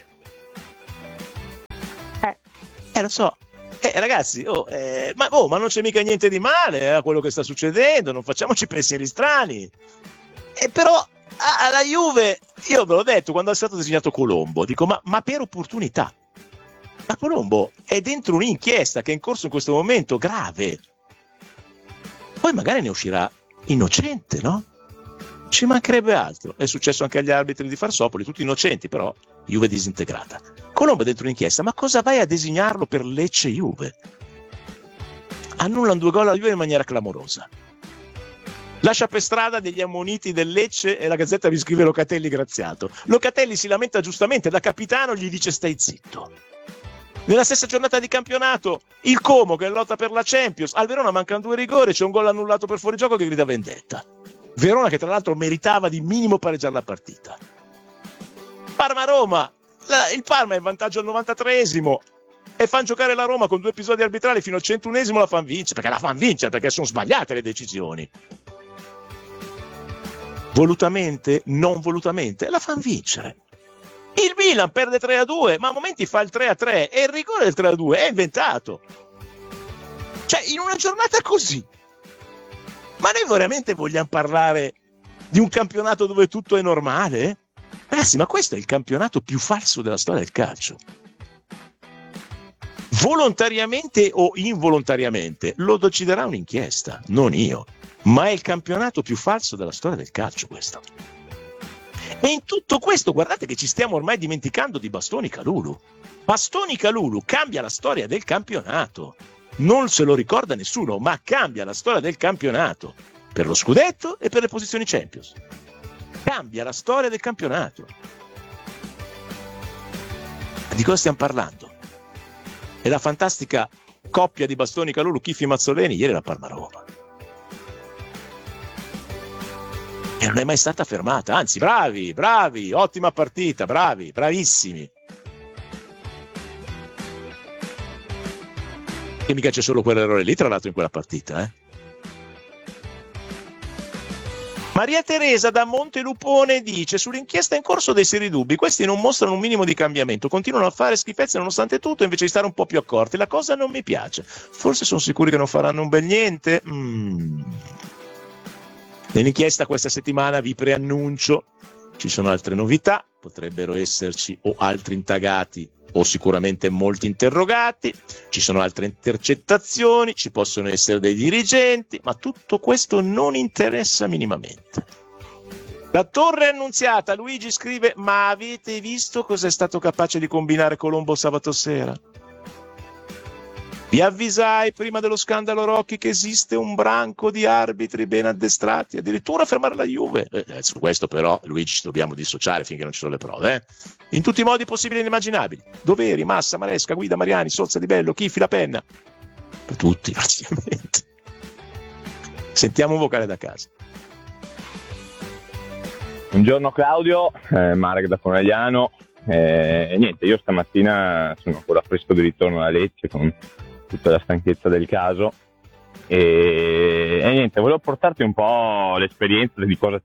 Eh, eh, lo so. Eh, ragazzi, oh, eh, ma, oh, ma non c'è mica niente di male eh, a quello che sta succedendo, non facciamoci pensieri strani. Eh, però ah, alla Juve, io ve l'ho detto quando è stato designato Colombo, dico ma, ma per opportunità. Ma Colombo è dentro un'inchiesta che è in corso in questo momento grave. Poi magari ne uscirà innocente, no? Ci mancherebbe altro. È successo anche agli arbitri di Farsopoli, tutti innocenti, però Juve disintegrata. Colombo è dentro un'inchiesta, ma cosa vai a designarlo per Lecce Juve? Annullano due gol alla Juve in maniera clamorosa. Lascia per strada degli ammoniti del Lecce e la Gazzetta vi scrive Locatelli graziato. Locatelli si lamenta giustamente, da capitano gli dice stai zitto. Nella stessa giornata di campionato, il Como che lotta per la Champions, al Verona mancano due rigori, c'è un gol annullato per fuorigioco che grida vendetta. Verona che tra l'altro meritava di minimo pareggiare la partita. Parma-Roma, la, il Parma è in vantaggio al novantatreesimo e fan giocare la Roma con due episodi arbitrali fino al centunesimo, la fan vincere, perché la fan vincere, perché sono sbagliate le decisioni. Volutamente, non volutamente, la fan vincere. Il Milan perde tre a due, ma a momenti fa il tre a tre e il rigore del tre a due è inventato. Cioè, in una giornata così. Ma noi veramente vogliamo parlare di un campionato dove tutto è normale? Ragazzi, ma questo è il campionato più falso della storia del calcio. Volontariamente o involontariamente lo deciderà un'inchiesta, non io. Ma è il campionato più falso della storia del calcio questo. E in tutto questo guardate che ci stiamo ormai dimenticando di Bastoni Calulu. Bastoni Calulu cambia la storia del campionato. Non se lo ricorda nessuno, ma cambia la storia del campionato per lo scudetto e per le posizioni Champions. Cambia la storia del campionato. Di cosa stiamo parlando? E la fantastica coppia di Bastoni Calulu, Chiffi Mazzoleni, ieri la Parma-Roma. E non è mai stata fermata, anzi bravi, bravi, ottima partita, bravi, bravissimi. E mica c'è solo quell'errore lì, tra l'altro, in quella partita, eh. Maria Teresa da Montelupone dice: sull'inchiesta in corso dei seri dubbi, questi non mostrano un minimo di cambiamento, continuano a fare schifezze nonostante tutto, invece di stare un po' più accorti. La cosa non mi piace. Forse sono sicuri che non faranno un bel niente? Mm. Nell'inchiesta questa settimana vi preannuncio, ci sono altre novità, potrebbero esserci o altri indagati o sicuramente molti interrogati, ci sono altre intercettazioni, ci possono essere dei dirigenti, ma tutto questo non interessa minimamente. La Torre Annunziata, Luigi scrive: ma avete visto cosa è stato capace di combinare Colombo sabato sera? Vi avvisai prima dello scandalo Rocchi che esiste un branco di arbitri ben addestrati, addirittura a fermare la Juve. Eh, su questo però, Luigi, ci dobbiamo dissociare finché non ci sono le prove. Eh? In tutti i modi possibili e inimmaginabili. Doveri, Massa, Maresca, Guida, Mariani, Sozza, Di Bello, Chiffi, La Penna. Per tutti, praticamente. Sentiamo un vocale da casa. Buongiorno Claudio, eh, Marek da Conegliano. Eh, niente, io stamattina sono ancora fresco di ritorno a Lecce con tutta la stanchezza del caso e, e niente, volevo portarti un po' l'esperienza di cosa.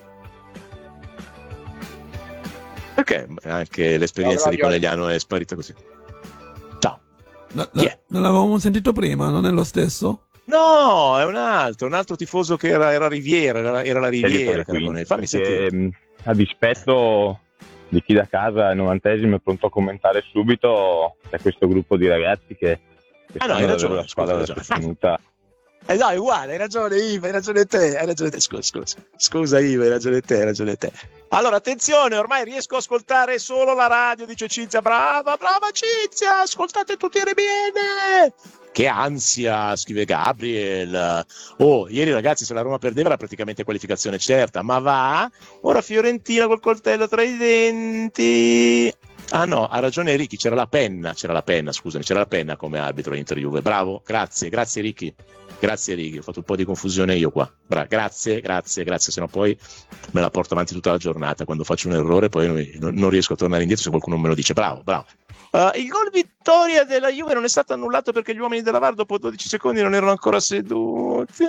Perché anche l'esperienza Ciao, di Conegliano è sparita così? Ciao. No, no, yeah. Non l'avevamo sentito prima, non è lo stesso? No, è un altro, un altro tifoso che era, era Riviera, era, era la Riviera. Che era Fammi sentire. A dispetto di chi da casa al novantesimo è pronto a commentare subito, c'è questo gruppo di ragazzi che, che ah, no, hai ragione, la squadra scusa, sostenuta Eh no, è uguale, hai ragione Iva, hai ragione te, hai ragione te. Scusa, scusa, scusa Iva, hai ragione te, hai ragione te. Allora, attenzione, ormai riesco a ascoltare solo la radio, dice Cinzia. Brava, brava Cinzia, ascoltate tutti bene. Che ansia, scrive Gabriel. Oh, ieri ragazzi, se la Roma perdeva era praticamente qualificazione certa, ma va? Ora Fiorentina col coltello tra i denti. Ah no, ha ragione Ricky, c'era la penna, c'era la penna, scusami, c'era la penna come arbitro Inter Juve. Bravo, grazie, grazie Ricky. Grazie Ricky, ho fatto un po' di confusione io qua. Bra- grazie, grazie, grazie, sennò poi me la porto avanti tutta la giornata. Quando faccio un errore poi non, non riesco a tornare indietro se qualcuno me lo dice. Bravo, bravo. Uh, il gol vittoria della Juve non è stato annullato perché gli uomini della V A R dopo dodici secondi non erano ancora seduti.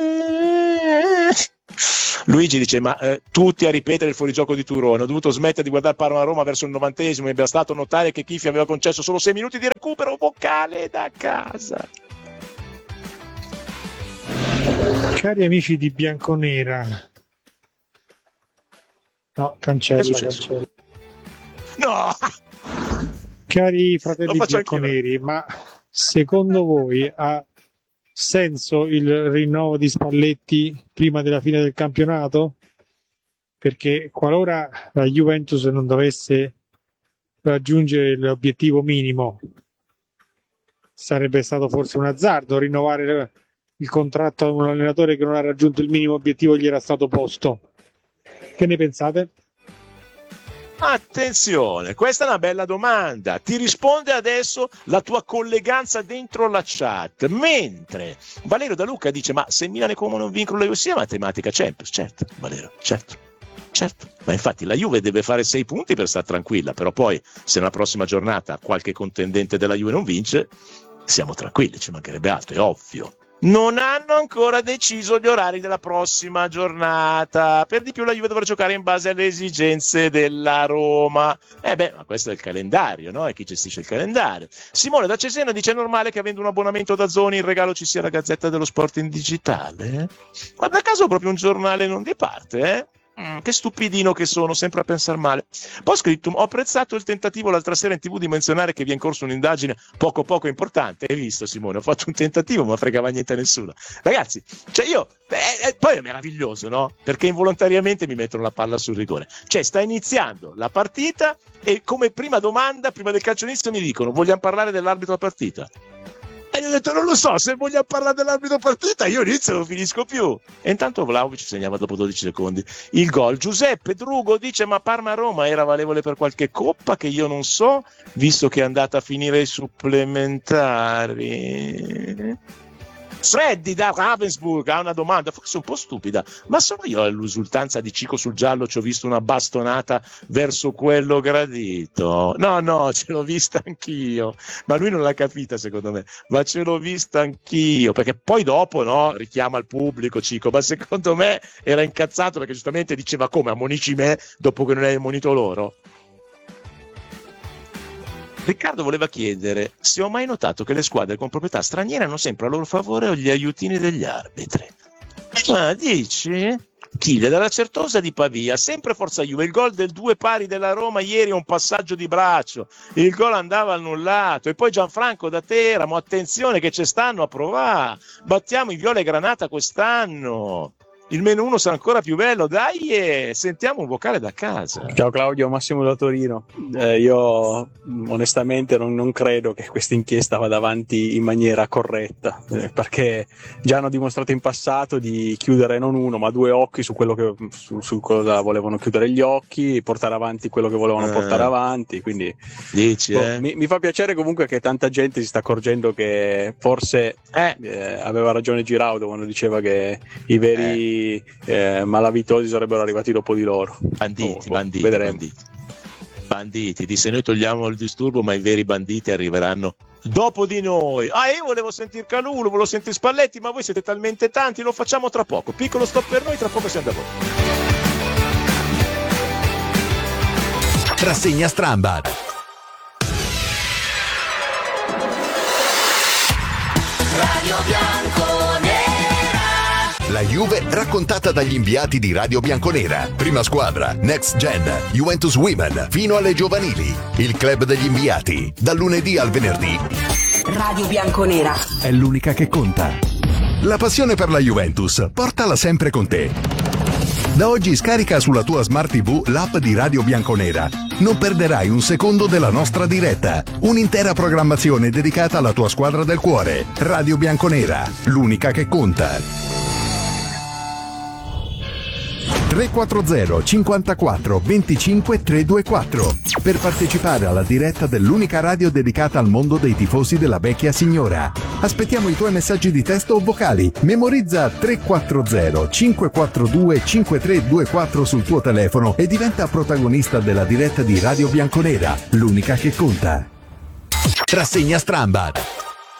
Luigi dice: ma eh, tutti a ripetere il fuorigioco di Turone, ho dovuto smettere di guardare Parma-Roma verso il novantesimo, mi è bastato notare che Chiffi aveva concesso solo sei minuti di recupero vocale da casa. Cari amici di Bianconera, no, cancella, cancella. No! Cari fratelli bianconeri, ma secondo voi ha senso il rinnovo di Spalletti prima della fine del campionato? Perché qualora la Juventus non dovesse raggiungere l'obiettivo minimo, sarebbe stato forse un azzardo rinnovare il contratto a un allenatore che non ha raggiunto il minimo obiettivo che gli era stato posto. Che ne pensate? Attenzione, questa è una bella domanda. Ti risponde adesso la tua colleganza dentro la chat. Mentre Valerio Da Luca dice: ma se Milan e Como non vincono la Juve, sia matematica Champions. Certo, Valerio, certo. Certo, ma infatti la Juve deve fare sei punti per stare tranquilla, però poi se nella prossima giornata qualche contendente della Juve non vince, siamo tranquilli, ci mancherebbe altro, è ovvio. Non hanno ancora deciso gli orari della prossima giornata. Per di più la Juve dovrà giocare in base alle esigenze della Roma. Eh beh, ma questo è il calendario, no? E chi gestisce il calendario? Simone da Cesena dice: è normale che avendo un abbonamento da Zoni in regalo ci sia la Gazzetta dello Sport in digitale? Guarda caso proprio un giornale non di parte, eh? Mm, che stupidino che sono, sempre a pensare male. Poi ho scritto: ho apprezzato il tentativo l'altra sera in tv di menzionare che vi è in corso un'indagine poco poco importante. Hai visto Simone? Ho fatto un tentativo ma fregava niente a nessuno. Ragazzi, cioè io eh, eh, poi è meraviglioso, no? Perché involontariamente mi mettono la palla sul rigore. Cioè sta iniziando la partita e come prima domanda, prima del calcio inizio, mi dicono: vogliamo parlare dell'arbitro della partita? E io ho detto: non lo so, se vogliamo parlare dell'arbitro partita io inizio e non finisco più. E intanto Vlahovic segnava dopo dodici secondi il gol. Giuseppe Drugo dice: ma Parma-Roma era valevole per qualche coppa che io non so, visto che è andata a finire ai supplementari? Freddy da Ravensburg ha una domanda forse un po' stupida: ma sono io all'esultanza di Cico sul giallo ci ho visto una bastonata verso quello gradito? No, no, ce l'ho vista anch'io, ma lui non l'ha capita secondo me, ma ce l'ho vista anch'io, perché poi dopo, no, richiama il pubblico Cico, ma secondo me era incazzato perché giustamente diceva: come ammonisci me dopo che non hai ammonito loro? Riccardo voleva chiedere se ho mai notato che le squadre con proprietà straniere hanno sempre a loro favore o gli aiutini degli arbitri. Ah, dici? Chile dalla Certosa di Pavia, sempre Forza Juve, il gol del due pari della Roma ieri è un passaggio di braccio, il gol andava annullato. E poi Gianfranco da Teramo, attenzione che ci stanno a provare, battiamo i Viola e Granata quest'anno. Il meno uno sarà ancora più bello, dai, eh, sentiamo un vocale da casa. Ciao Claudio, Massimo da Torino. Eh, io onestamente non, non credo che questa inchiesta vada avanti in maniera corretta, eh, perché già hanno dimostrato in passato di chiudere non uno ma due occhi su quello che su, su cosa volevano chiudere gli occhi, portare avanti quello che volevano eh. portare avanti. Quindi Dici, boh, eh? mi, mi fa piacere comunque che tanta gente si sta accorgendo che forse eh. Eh, aveva ragione Giraudo quando diceva che i veri eh. Eh, malavitosi sarebbero arrivati dopo di loro. Banditi, oh, banditi, vedremo. banditi, banditi. Di se noi togliamo il disturbo, ma i veri banditi arriveranno dopo di noi. Ah, io volevo sentire Calulo, volevo sentire Spalletti, ma voi siete talmente tanti, lo facciamo tra poco. Piccolo stop per noi, tra poco siamo da voi. Rassegna Stramba. Radio Bianconera. La Juve raccontata dagli inviati di Radio Bianconera. Prima squadra, Next Gen, Juventus Women, fino alle giovanili. Il club degli inviati, dal lunedì al venerdì. Radio Bianconera È l'unica che conta. La passione per la Juventus, portala sempre con te. Da oggi scarica sulla tua Smart tivù l'app di Radio Bianconera. Non perderai un secondo della nostra diretta. Un'intera programmazione dedicata alla tua squadra del cuore. Radio Bianconera, l'unica che conta. tre quattro zero cinquantaquattro venticinque trecentoventiquattro per partecipare alla diretta dell'unica radio dedicata al mondo dei tifosi della vecchia signora. Aspettiamo i tuoi messaggi di testo o vocali. Memorizza tre quattro zero cinque quattro due cinque tre due quattro sul tuo telefono e diventa protagonista della diretta di Radio Bianconera, l'unica che conta. Rassegna Strambad.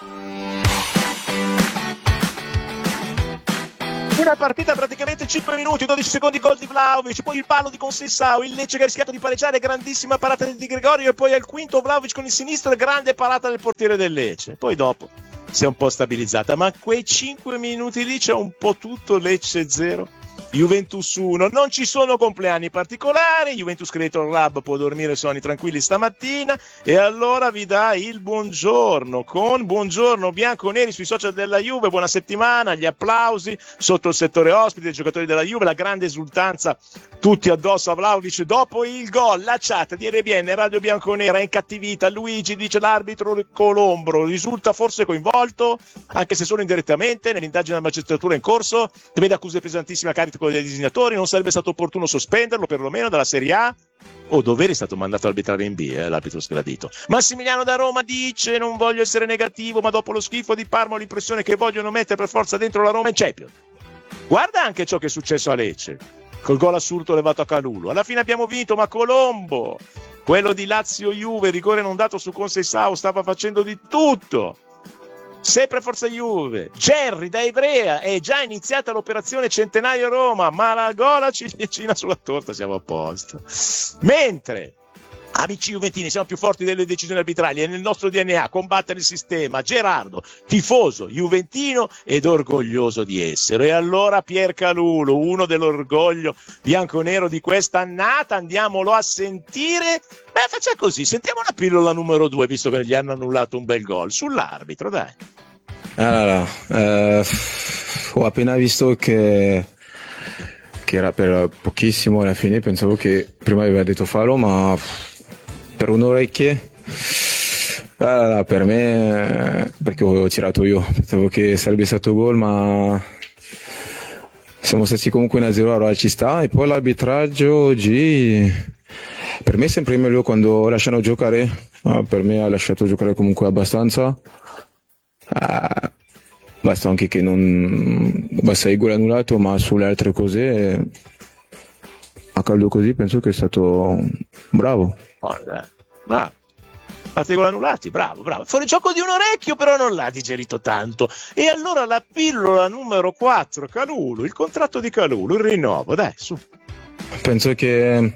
Una partita praticamente cinque minuti, dodici secondi, gol di Vlahovic, poi il palo di Conceição, il Lecce che ha rischiato di pareggiare, grandissima parata di Gregorio e poi al quinto Vlahovic con il sinistro e grande parata del portiere del Lecce. Poi dopo si è un po' stabilizzata, ma quei cinque minuti lì c'è un po' tutto. Lecce zero, Juventus uno, non ci sono compleanni particolari, Juventus Creator Lab può dormire sonni tranquilli stamattina e allora vi dà il buongiorno con buongiorno bianconeri sui social della Juve, buona settimana, gli applausi sotto il settore ospite dei giocatori della Juve, la grande esultanza tutti addosso a Vlahovic dopo il gol, la chat di R B N Radio Bianconera è incattivita, Luigi dice l'arbitro Colombro risulta forse coinvolto anche se solo indirettamente nell'indagine della magistratura in corso, che vede accuse pesantissime a carico dei disegnatori, non sarebbe stato opportuno sospenderlo perlomeno dalla Serie A? O dovere è stato mandato a arbitrare in B, eh, l'arbitro sgradito. Massimiliano da Roma dice non voglio essere negativo, ma dopo lo schifo di Parma ho l'impressione che vogliono mettere per forza dentro la Roma in Champions. Guarda anche ciò che è successo a Lecce, col gol assurdo levato a Calulu. Alla fine abbiamo vinto, ma Colombo, quello di Lazio-Juve, rigore non dato su Conceição, stava facendo di tutto. Sempre Forza Juve. Gerry da Ivrea, è già iniziata l'operazione Centenario Roma, ma la gola ciliegina sulla torta, siamo a posto. Mentre amici juventini siamo più forti delle decisioni arbitrali, è nel nostro D N A combattere il sistema. Gerardo, tifoso juventino ed orgoglioso di essere. E allora Pier Calulu, uno dell'orgoglio bianconero di questa annata, andiamolo a sentire. Beh, faccia così, sentiamo la pillola numero due, visto che gli hanno annullato un bel gol sull'arbitro, dai. Allora, eh, ho appena visto che che era per pochissimo alla fine, pensavo che prima aveva detto fallo, ma per un'orecchie allora, per me, perché ho tirato io, pensavo che sarebbe stato gol, ma siamo stati comunque uno a zero, allora ci sta. E poi l'arbitraggio oggi per me è sempre meglio quando lasciano giocare, ah, per me ha lasciato giocare comunque abbastanza, ah, basta anche che non basta il gol annullato, ma sulle altre cose a caldo così penso che è stato bravo. Guarda, bravo. Fate gol annullati, bravo, bravo. Fuori gioco di un orecchio, però non l'ha digerito tanto. E allora la pillola numero quattro, Calulu, il contratto di Calulu, il rinnovo, dai, su. Penso che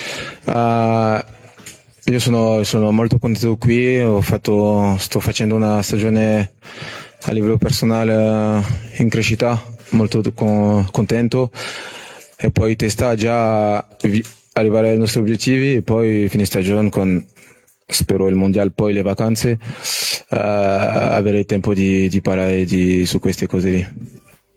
uh, io sono, sono molto contento qui, ho fatto, sto facendo una stagione a livello personale in crescita, molto con, contento, e poi testa già arrivare ai nostri obiettivi e poi fine stagione con, spero, il mondiale, poi le vacanze, uh, avere il tempo di, di parlare di, su queste cose lì.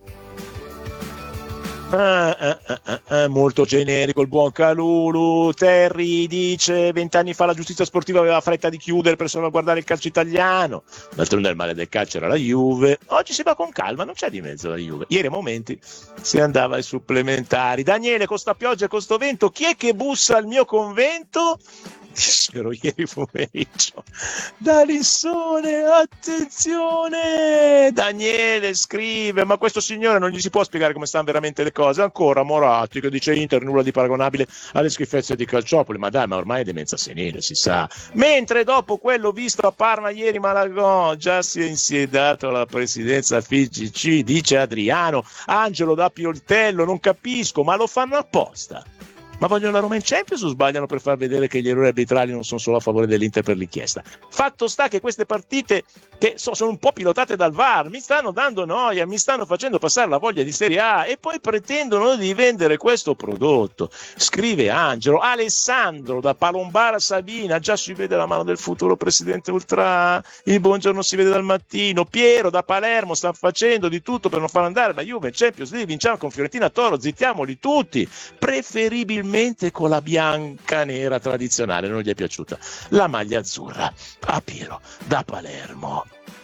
Ah, ah, ah, ah, molto generico il buon Calulu. Terry dice vent'anni fa la giustizia sportiva aveva fretta di chiudere per salvaguardare il calcio italiano, d'altronde il male del calcio era la Juve, oggi si va con calma, non c'è di mezzo la Juve, ieri a momenti si andava ai supplementari. Daniele, con sta pioggia e con sto vento chi è che bussa al mio convento? Dissero ieri pomeriggio da Lissone, attenzione. Daniele scrive ma questo signore non gli si può spiegare come stanno veramente le cose. Ancora Moratti che dice Inter nulla di paragonabile alle schifezze di Calciopoli, ma dai, ma ormai è demenza senile, si sa. Mentre dopo quello visto a Parma ieri, Malagò già si è insiedato alla presidenza F I G C, dice Adriano. Angelo da Pioltello, non capisco, ma lo fanno apposta. Ma vogliono la Roma in Champions o sbagliano per far vedere che gli errori arbitrali non sono solo a favore dell'Inter per l'inchiesta? Fatto sta che queste partite, che so, sono un po' pilotate dal V A R, mi stanno dando noia, mi stanno facendo passare la voglia di Serie A e poi pretendono di vendere questo prodotto. Scrive Angelo. Alessandro da Palombara Sabina, già si vede la mano del futuro presidente Ultra, il buongiorno si vede dal mattino. Piero da Palermo, sta facendo di tutto per non far andare la Juve in Champions League, vinciamo con Fiorentina Toro, zittiamoli tutti, preferibilmente con la bianca nera tradizionale, non gli è piaciuta la maglia azzurra. A Piero da Palermo.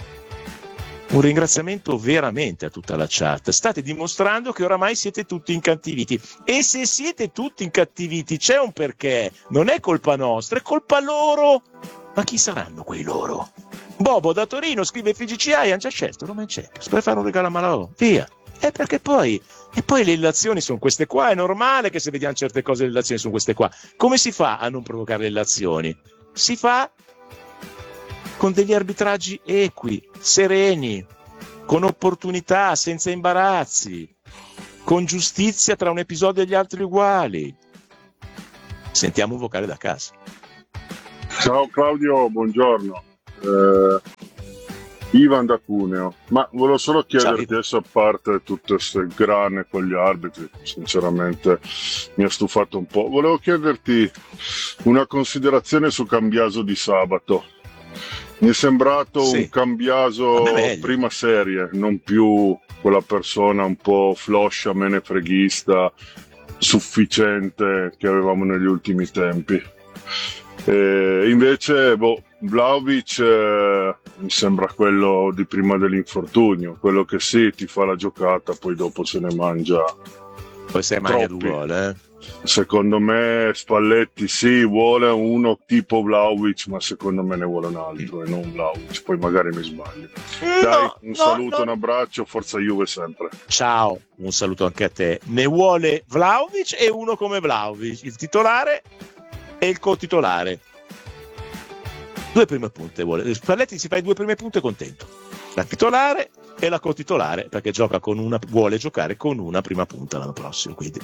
Un ringraziamento veramente a tutta la chat. State dimostrando che oramai siete tutti incattiviti. E se siete tutti incattiviti c'è un perché. Non è colpa nostra, è colpa loro. Ma chi saranno quei loro? Bobo da Torino scrive F G C I, hanno già scelto Roma in Champions per fare un regalo a Malao. Via. E perché poi, e poi le illazioni sono queste qua, è normale che se vediamo certe cose le illazioni sono queste qua. Come si fa a non provocare le illazioni? Si fa con degli arbitraggi equi, sereni, con opportunità, senza imbarazzi, con giustizia tra un episodio e gli altri uguali. Sentiamo un vocale da casa. Ciao Claudio, buongiorno. Eh... Ivan da Cuneo, ma volevo solo chiederti adesso, a parte tutte queste grane con gli arbitri, sinceramente mi ha stufato un po', volevo chiederti una considerazione su Cambiaso di sabato. Mi è sembrato sì. un Cambiaso prima serie, non più quella persona un po' floscia, menefreghista, sufficiente che avevamo negli ultimi tempi. E invece boh, Vlahovic eh, mi sembra quello di prima dell'infortunio, quello che sì, ti fa la giocata, poi dopo se ne mangia poi se ne mangia due gol, eh? Secondo me Spalletti sì, vuole uno tipo Vlahovic, ma secondo me ne vuole un altro e non Vlahovic, poi magari mi sbaglio. No, Dai, un no, saluto, no. un abbraccio, forza Juve sempre. Ciao, un saluto anche a te. Ne vuole Vlahovic e uno come Vlahovic, il titolare e il co-titolare. Due prime punte vuole. Spalletti si fa i due prime punte contento. La titolare e la co-titolare, perché gioca con una, vuole giocare con una prima punta l'anno prossimo, quindi.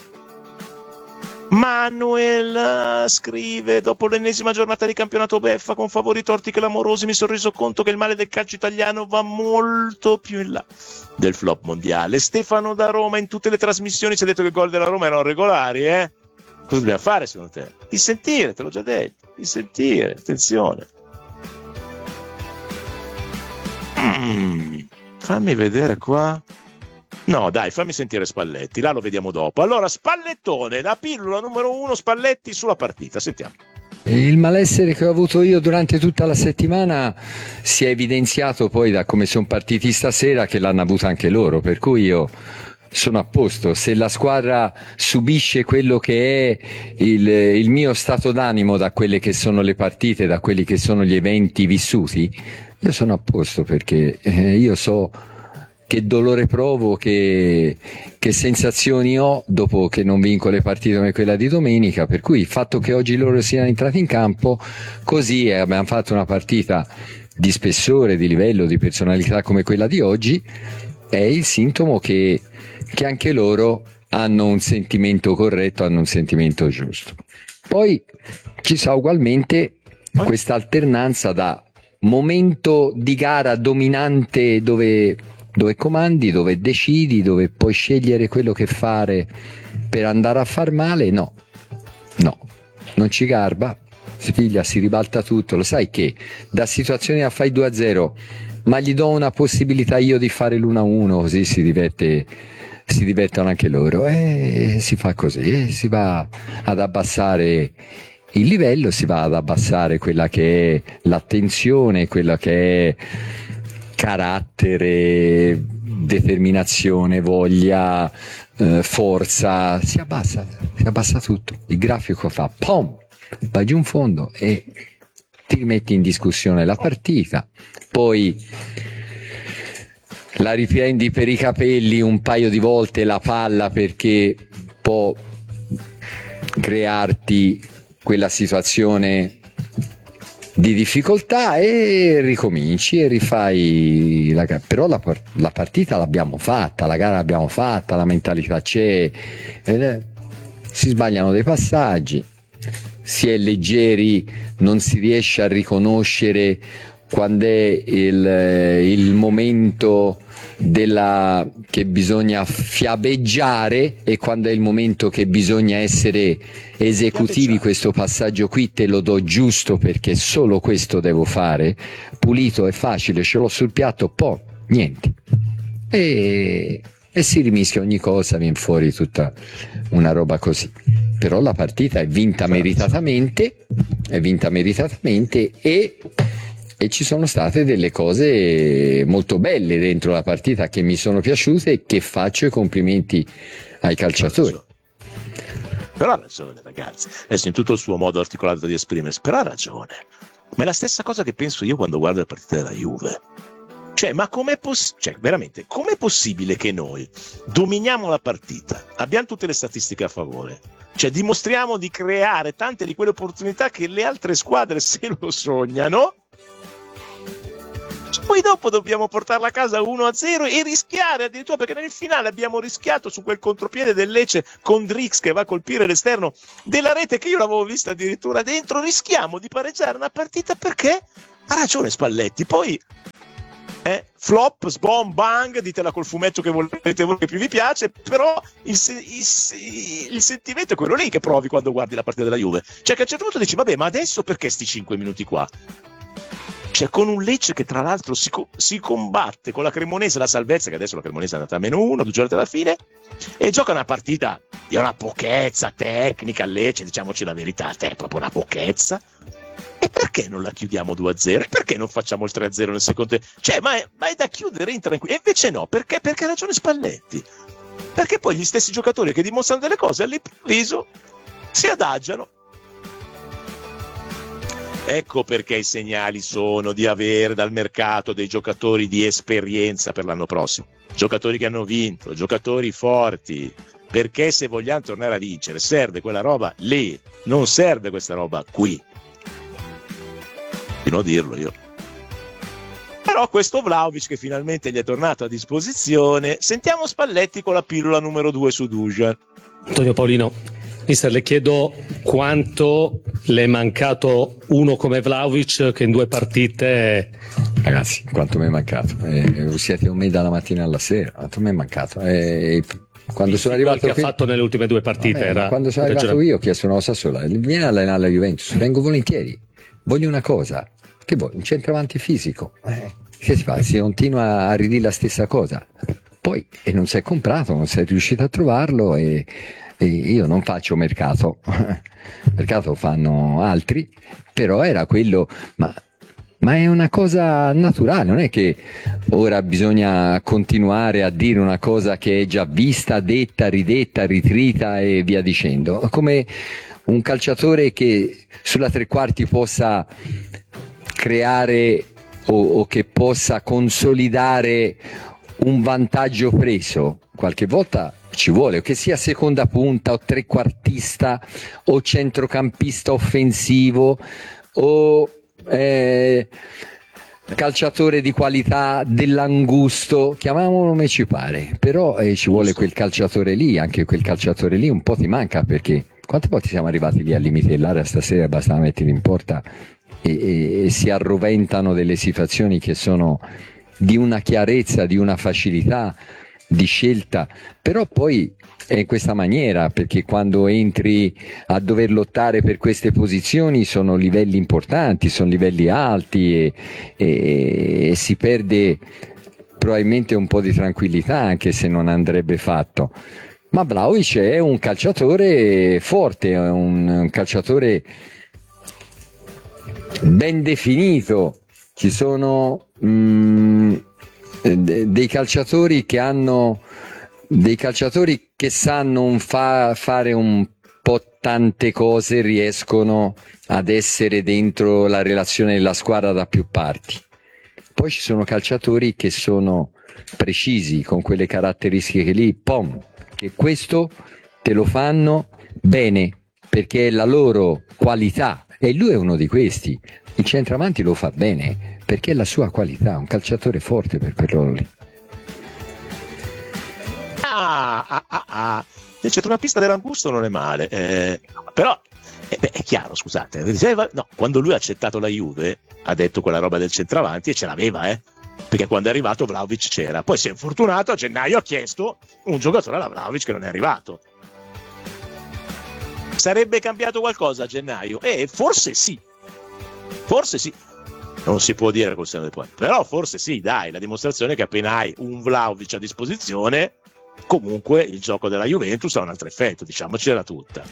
Manuel scrive: dopo l'ennesima giornata di campionato beffa con favori torti clamorosi, mi sono reso conto che il male del calcio italiano va molto più in là del flop mondiale. Stefano da Roma, in tutte le trasmissioni ci ha detto che i gol della Roma erano regolari, eh? Cosa dobbiamo fare secondo te? Di sentire, te l'ho già detto, di sentire, attenzione. Mm, fammi vedere qua. No, dai, fammi sentire Spalletti, là lo vediamo dopo. Allora, Spallettone, la pillola numero uno, Spalletti sulla partita, sentiamo. Il malessere che ho avuto io durante tutta la settimana si è evidenziato poi da come sono partiti stasera, che l'hanno avuto anche loro, per cui io sono a posto. Se la squadra subisce quello che è il, il mio stato d'animo da quelle che sono le partite, da quelli che sono gli eventi vissuti, io sono a posto, perché eh, io so che dolore provo, che, che sensazioni ho dopo che non vinco le partite come quella di domenica, per cui il fatto che oggi loro siano entrati in campo così e abbiamo fatto una partita di spessore, di livello, di personalità come quella di oggi, è il sintomo che, che anche loro hanno un sentimento corretto, hanno un sentimento giusto. Poi ci sa ugualmente questa alternanza da momento di gara dominante dove dove comandi, dove decidi, dove puoi scegliere quello che fare per andare a far male. No, no, non ci garba, si piglia, si ribalta tutto. Lo sai che da situazioni a fai due a zero, ma gli do una possibilità io di fare l'uno a uno, così si diverte, si divertono anche loro, e si fa così, si va ad abbassare il livello, si va ad abbassare quella che è l'attenzione, quella che è carattere, determinazione, voglia, eh, forza, si abbassa, si abbassa tutto. Il grafico fa pom, va giù in fondo e ti rimetti in discussione la partita, poi la riprendi per i capelli un paio di volte la palla, perché può crearti quella situazione di difficoltà, e ricominci e rifai la gara. Però la, la partita l'abbiamo fatta, la gara l'abbiamo fatta, la mentalità c'è, eh, si sbagliano dei passaggi, si è leggeri, non si riesce a riconoscere quando è il, il momento della, che bisogna fiabeggiare e quando è il momento che bisogna essere esecutivi. Questo passaggio qui te lo do giusto perché solo questo devo fare, pulito e facile, ce l'ho sul piatto, poi niente, e, e si rimischia ogni cosa, viene fuori tutta una roba così. Però la partita è vinta meritatamente, è vinta meritatamente e E ci sono state delle cose molto belle dentro la partita che mi sono piaciute e che faccio i complimenti ai calciatori. Però ha ragione, ragazzi. Adesso in tutto il suo modo articolato di esprimersi, però ha ragione. Ma è la stessa cosa che penso io quando guardo le partite della Juve. Cioè, ma com'è possibile? Cioè, veramente, com'è possibile che noi dominiamo la partita, abbiamo tutte le statistiche a favore, cioè dimostriamo di creare tante di quelle opportunità che le altre squadre se lo sognano, poi dopo dobbiamo portarla a casa uno a zero e rischiare addirittura, perché nel finale abbiamo rischiato su quel contropiede del Lecce con Drix che va a colpire l'esterno della rete, che io l'avevo vista addirittura dentro, rischiamo di pareggiare una partita perché ha ragione Spalletti. Poi eh, flop, sbom, bang, ditela col fumetto che volete voi, che più vi piace, però il, il, il sentimento è quello lì che provi quando guardi la partita della Juve, cioè che a un certo punto dici vabbè, ma adesso perché sti cinque minuti qua? Cioè, con un Lecce che tra l'altro si, co- si combatte con la Cremonese la salvezza, che adesso la Cremonese è andata a meno uno, due giorni alla fine, e gioca una partita di una pochezza tecnica. Lecce, diciamoci la verità, è proprio una pochezza. E perché non la chiudiamo due a zero? E perché non facciamo il tre a zero nel secondo tempo? Cioè, ma è, ma è da chiudere in tranquillo. E invece no, perché? Perché ha ragione Spalletti. Perché poi gli stessi giocatori che dimostrano delle cose all'improvviso si adagiano. Ecco perché i segnali sono di avere dal mercato dei giocatori di esperienza per l'anno prossimo, giocatori che hanno vinto, giocatori forti, perché se vogliamo tornare a vincere serve quella roba lì, non serve questa roba qui. Fino a dirlo io. Però questo Vlahovic che finalmente gli è tornato a disposizione, sentiamo Spalletti con la pillola numero due su Dusan. Antonio Paolino. Mister, le chiedo quanto le è mancato uno come Vlahovic che in due partite... Ragazzi, quanto mi è mancato? Eh, siete con me dalla mattina alla sera, quanto mi è mancato? Eh, quando sono arrivato che qui... ha fatto nelle ultime due partite Vabbè, era... Quando sono arrivato io ho chiesto una cosa sola, vieni a allenare la Juventus, vengo volentieri, voglio una cosa, che vuoi? Un centravanti fisico, eh, che si fa? Si continua a ridire la stessa cosa, poi e non si è comprato, non sei riuscito a trovarlo e... Io non faccio mercato, mercato fanno altri, però era quello, ma, ma è una cosa naturale, non è che ora bisogna continuare a dire una cosa che è già vista, detta, ridetta, ritrita e via dicendo, come un calciatore che sulla tre quarti possa creare o, o che possa consolidare un vantaggio preso, qualche volta ci vuole, che sia seconda punta o trequartista o centrocampista offensivo o eh, calciatore di qualità dell'angusto, chiamiamolo come ci pare, però eh, ci vuole quel calciatore lì, anche quel calciatore lì un po' ti manca, perché quante volte siamo arrivati lì al limite dell'area, stasera basta mettere in porta e, e, e si arroventano delle situazioni che sono di una chiarezza, di una facilità di scelta, però poi è in questa maniera, perché quando entri a dover lottare per queste posizioni sono livelli importanti, sono livelli alti e, e, e si perde probabilmente un po' di tranquillità, anche se non andrebbe fatto. Ma Vlahovic è un calciatore forte, è un, un calciatore ben definito, ci sono mm, dei calciatori che hanno dei calciatori che sanno un fa, fare un po' tante cose, riescono ad essere dentro la relazione della squadra da più parti. Poi ci sono calciatori che sono precisi con quelle caratteristiche lì, pom, che questo te lo fanno bene perché è la loro qualità, e lui è uno di questi. Il centravanti lo fa bene perché è la sua qualità, un calciatore forte per quello lì. Ah, ah, ah, ah. il centrocampista dell'Angusto non è male, eh, però eh, beh, è chiaro, scusate, no, quando lui ha accettato la Juve ha detto quella roba del centravanti e ce l'aveva, eh, perché quando è arrivato Vlahovic c'era, poi si è infortunato, a gennaio ha chiesto un giocatore alla Vlahovic che non è arrivato. Sarebbe cambiato qualcosa a gennaio? Eh, forse sì, forse sì. Non si può dire col senno del poi, però forse sì, dai, la dimostrazione che appena hai un Vlahovic a disposizione, comunque il gioco della Juventus ha un altro effetto, diciamocela tutta.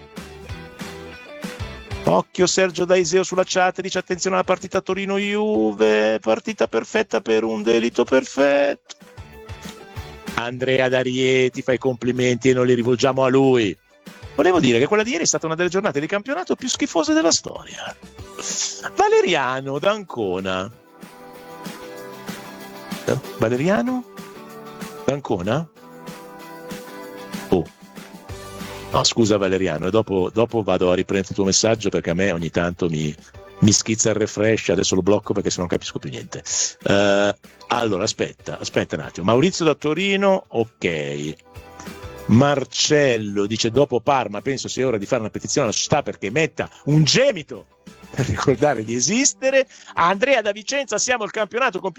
Occhio Sergio Daiseo sulla chat, dice attenzione alla partita Torino-Juve, partita perfetta per un delitto perfetto. Andrea D'Arieti fa i complimenti e non li rivolgiamo a lui. Volevo dire che quella di ieri è stata una delle giornate di campionato più schifose della storia. Valeriano d'Ancona. Valeriano d'Ancona? Oh. No, scusa Valeriano, dopo, dopo vado a riprendere il tuo messaggio perché a me ogni tanto mi, mi schizza il refresh, adesso lo blocco perché se non capisco più niente. Uh, allora, aspetta, aspetta un attimo. Maurizio da Torino, ok. Marcello dice dopo Parma penso sia ora di fare una petizione alla società perché metta un gemito per ricordare di esistere. Andrea da Vicenza, siamo il campionato con più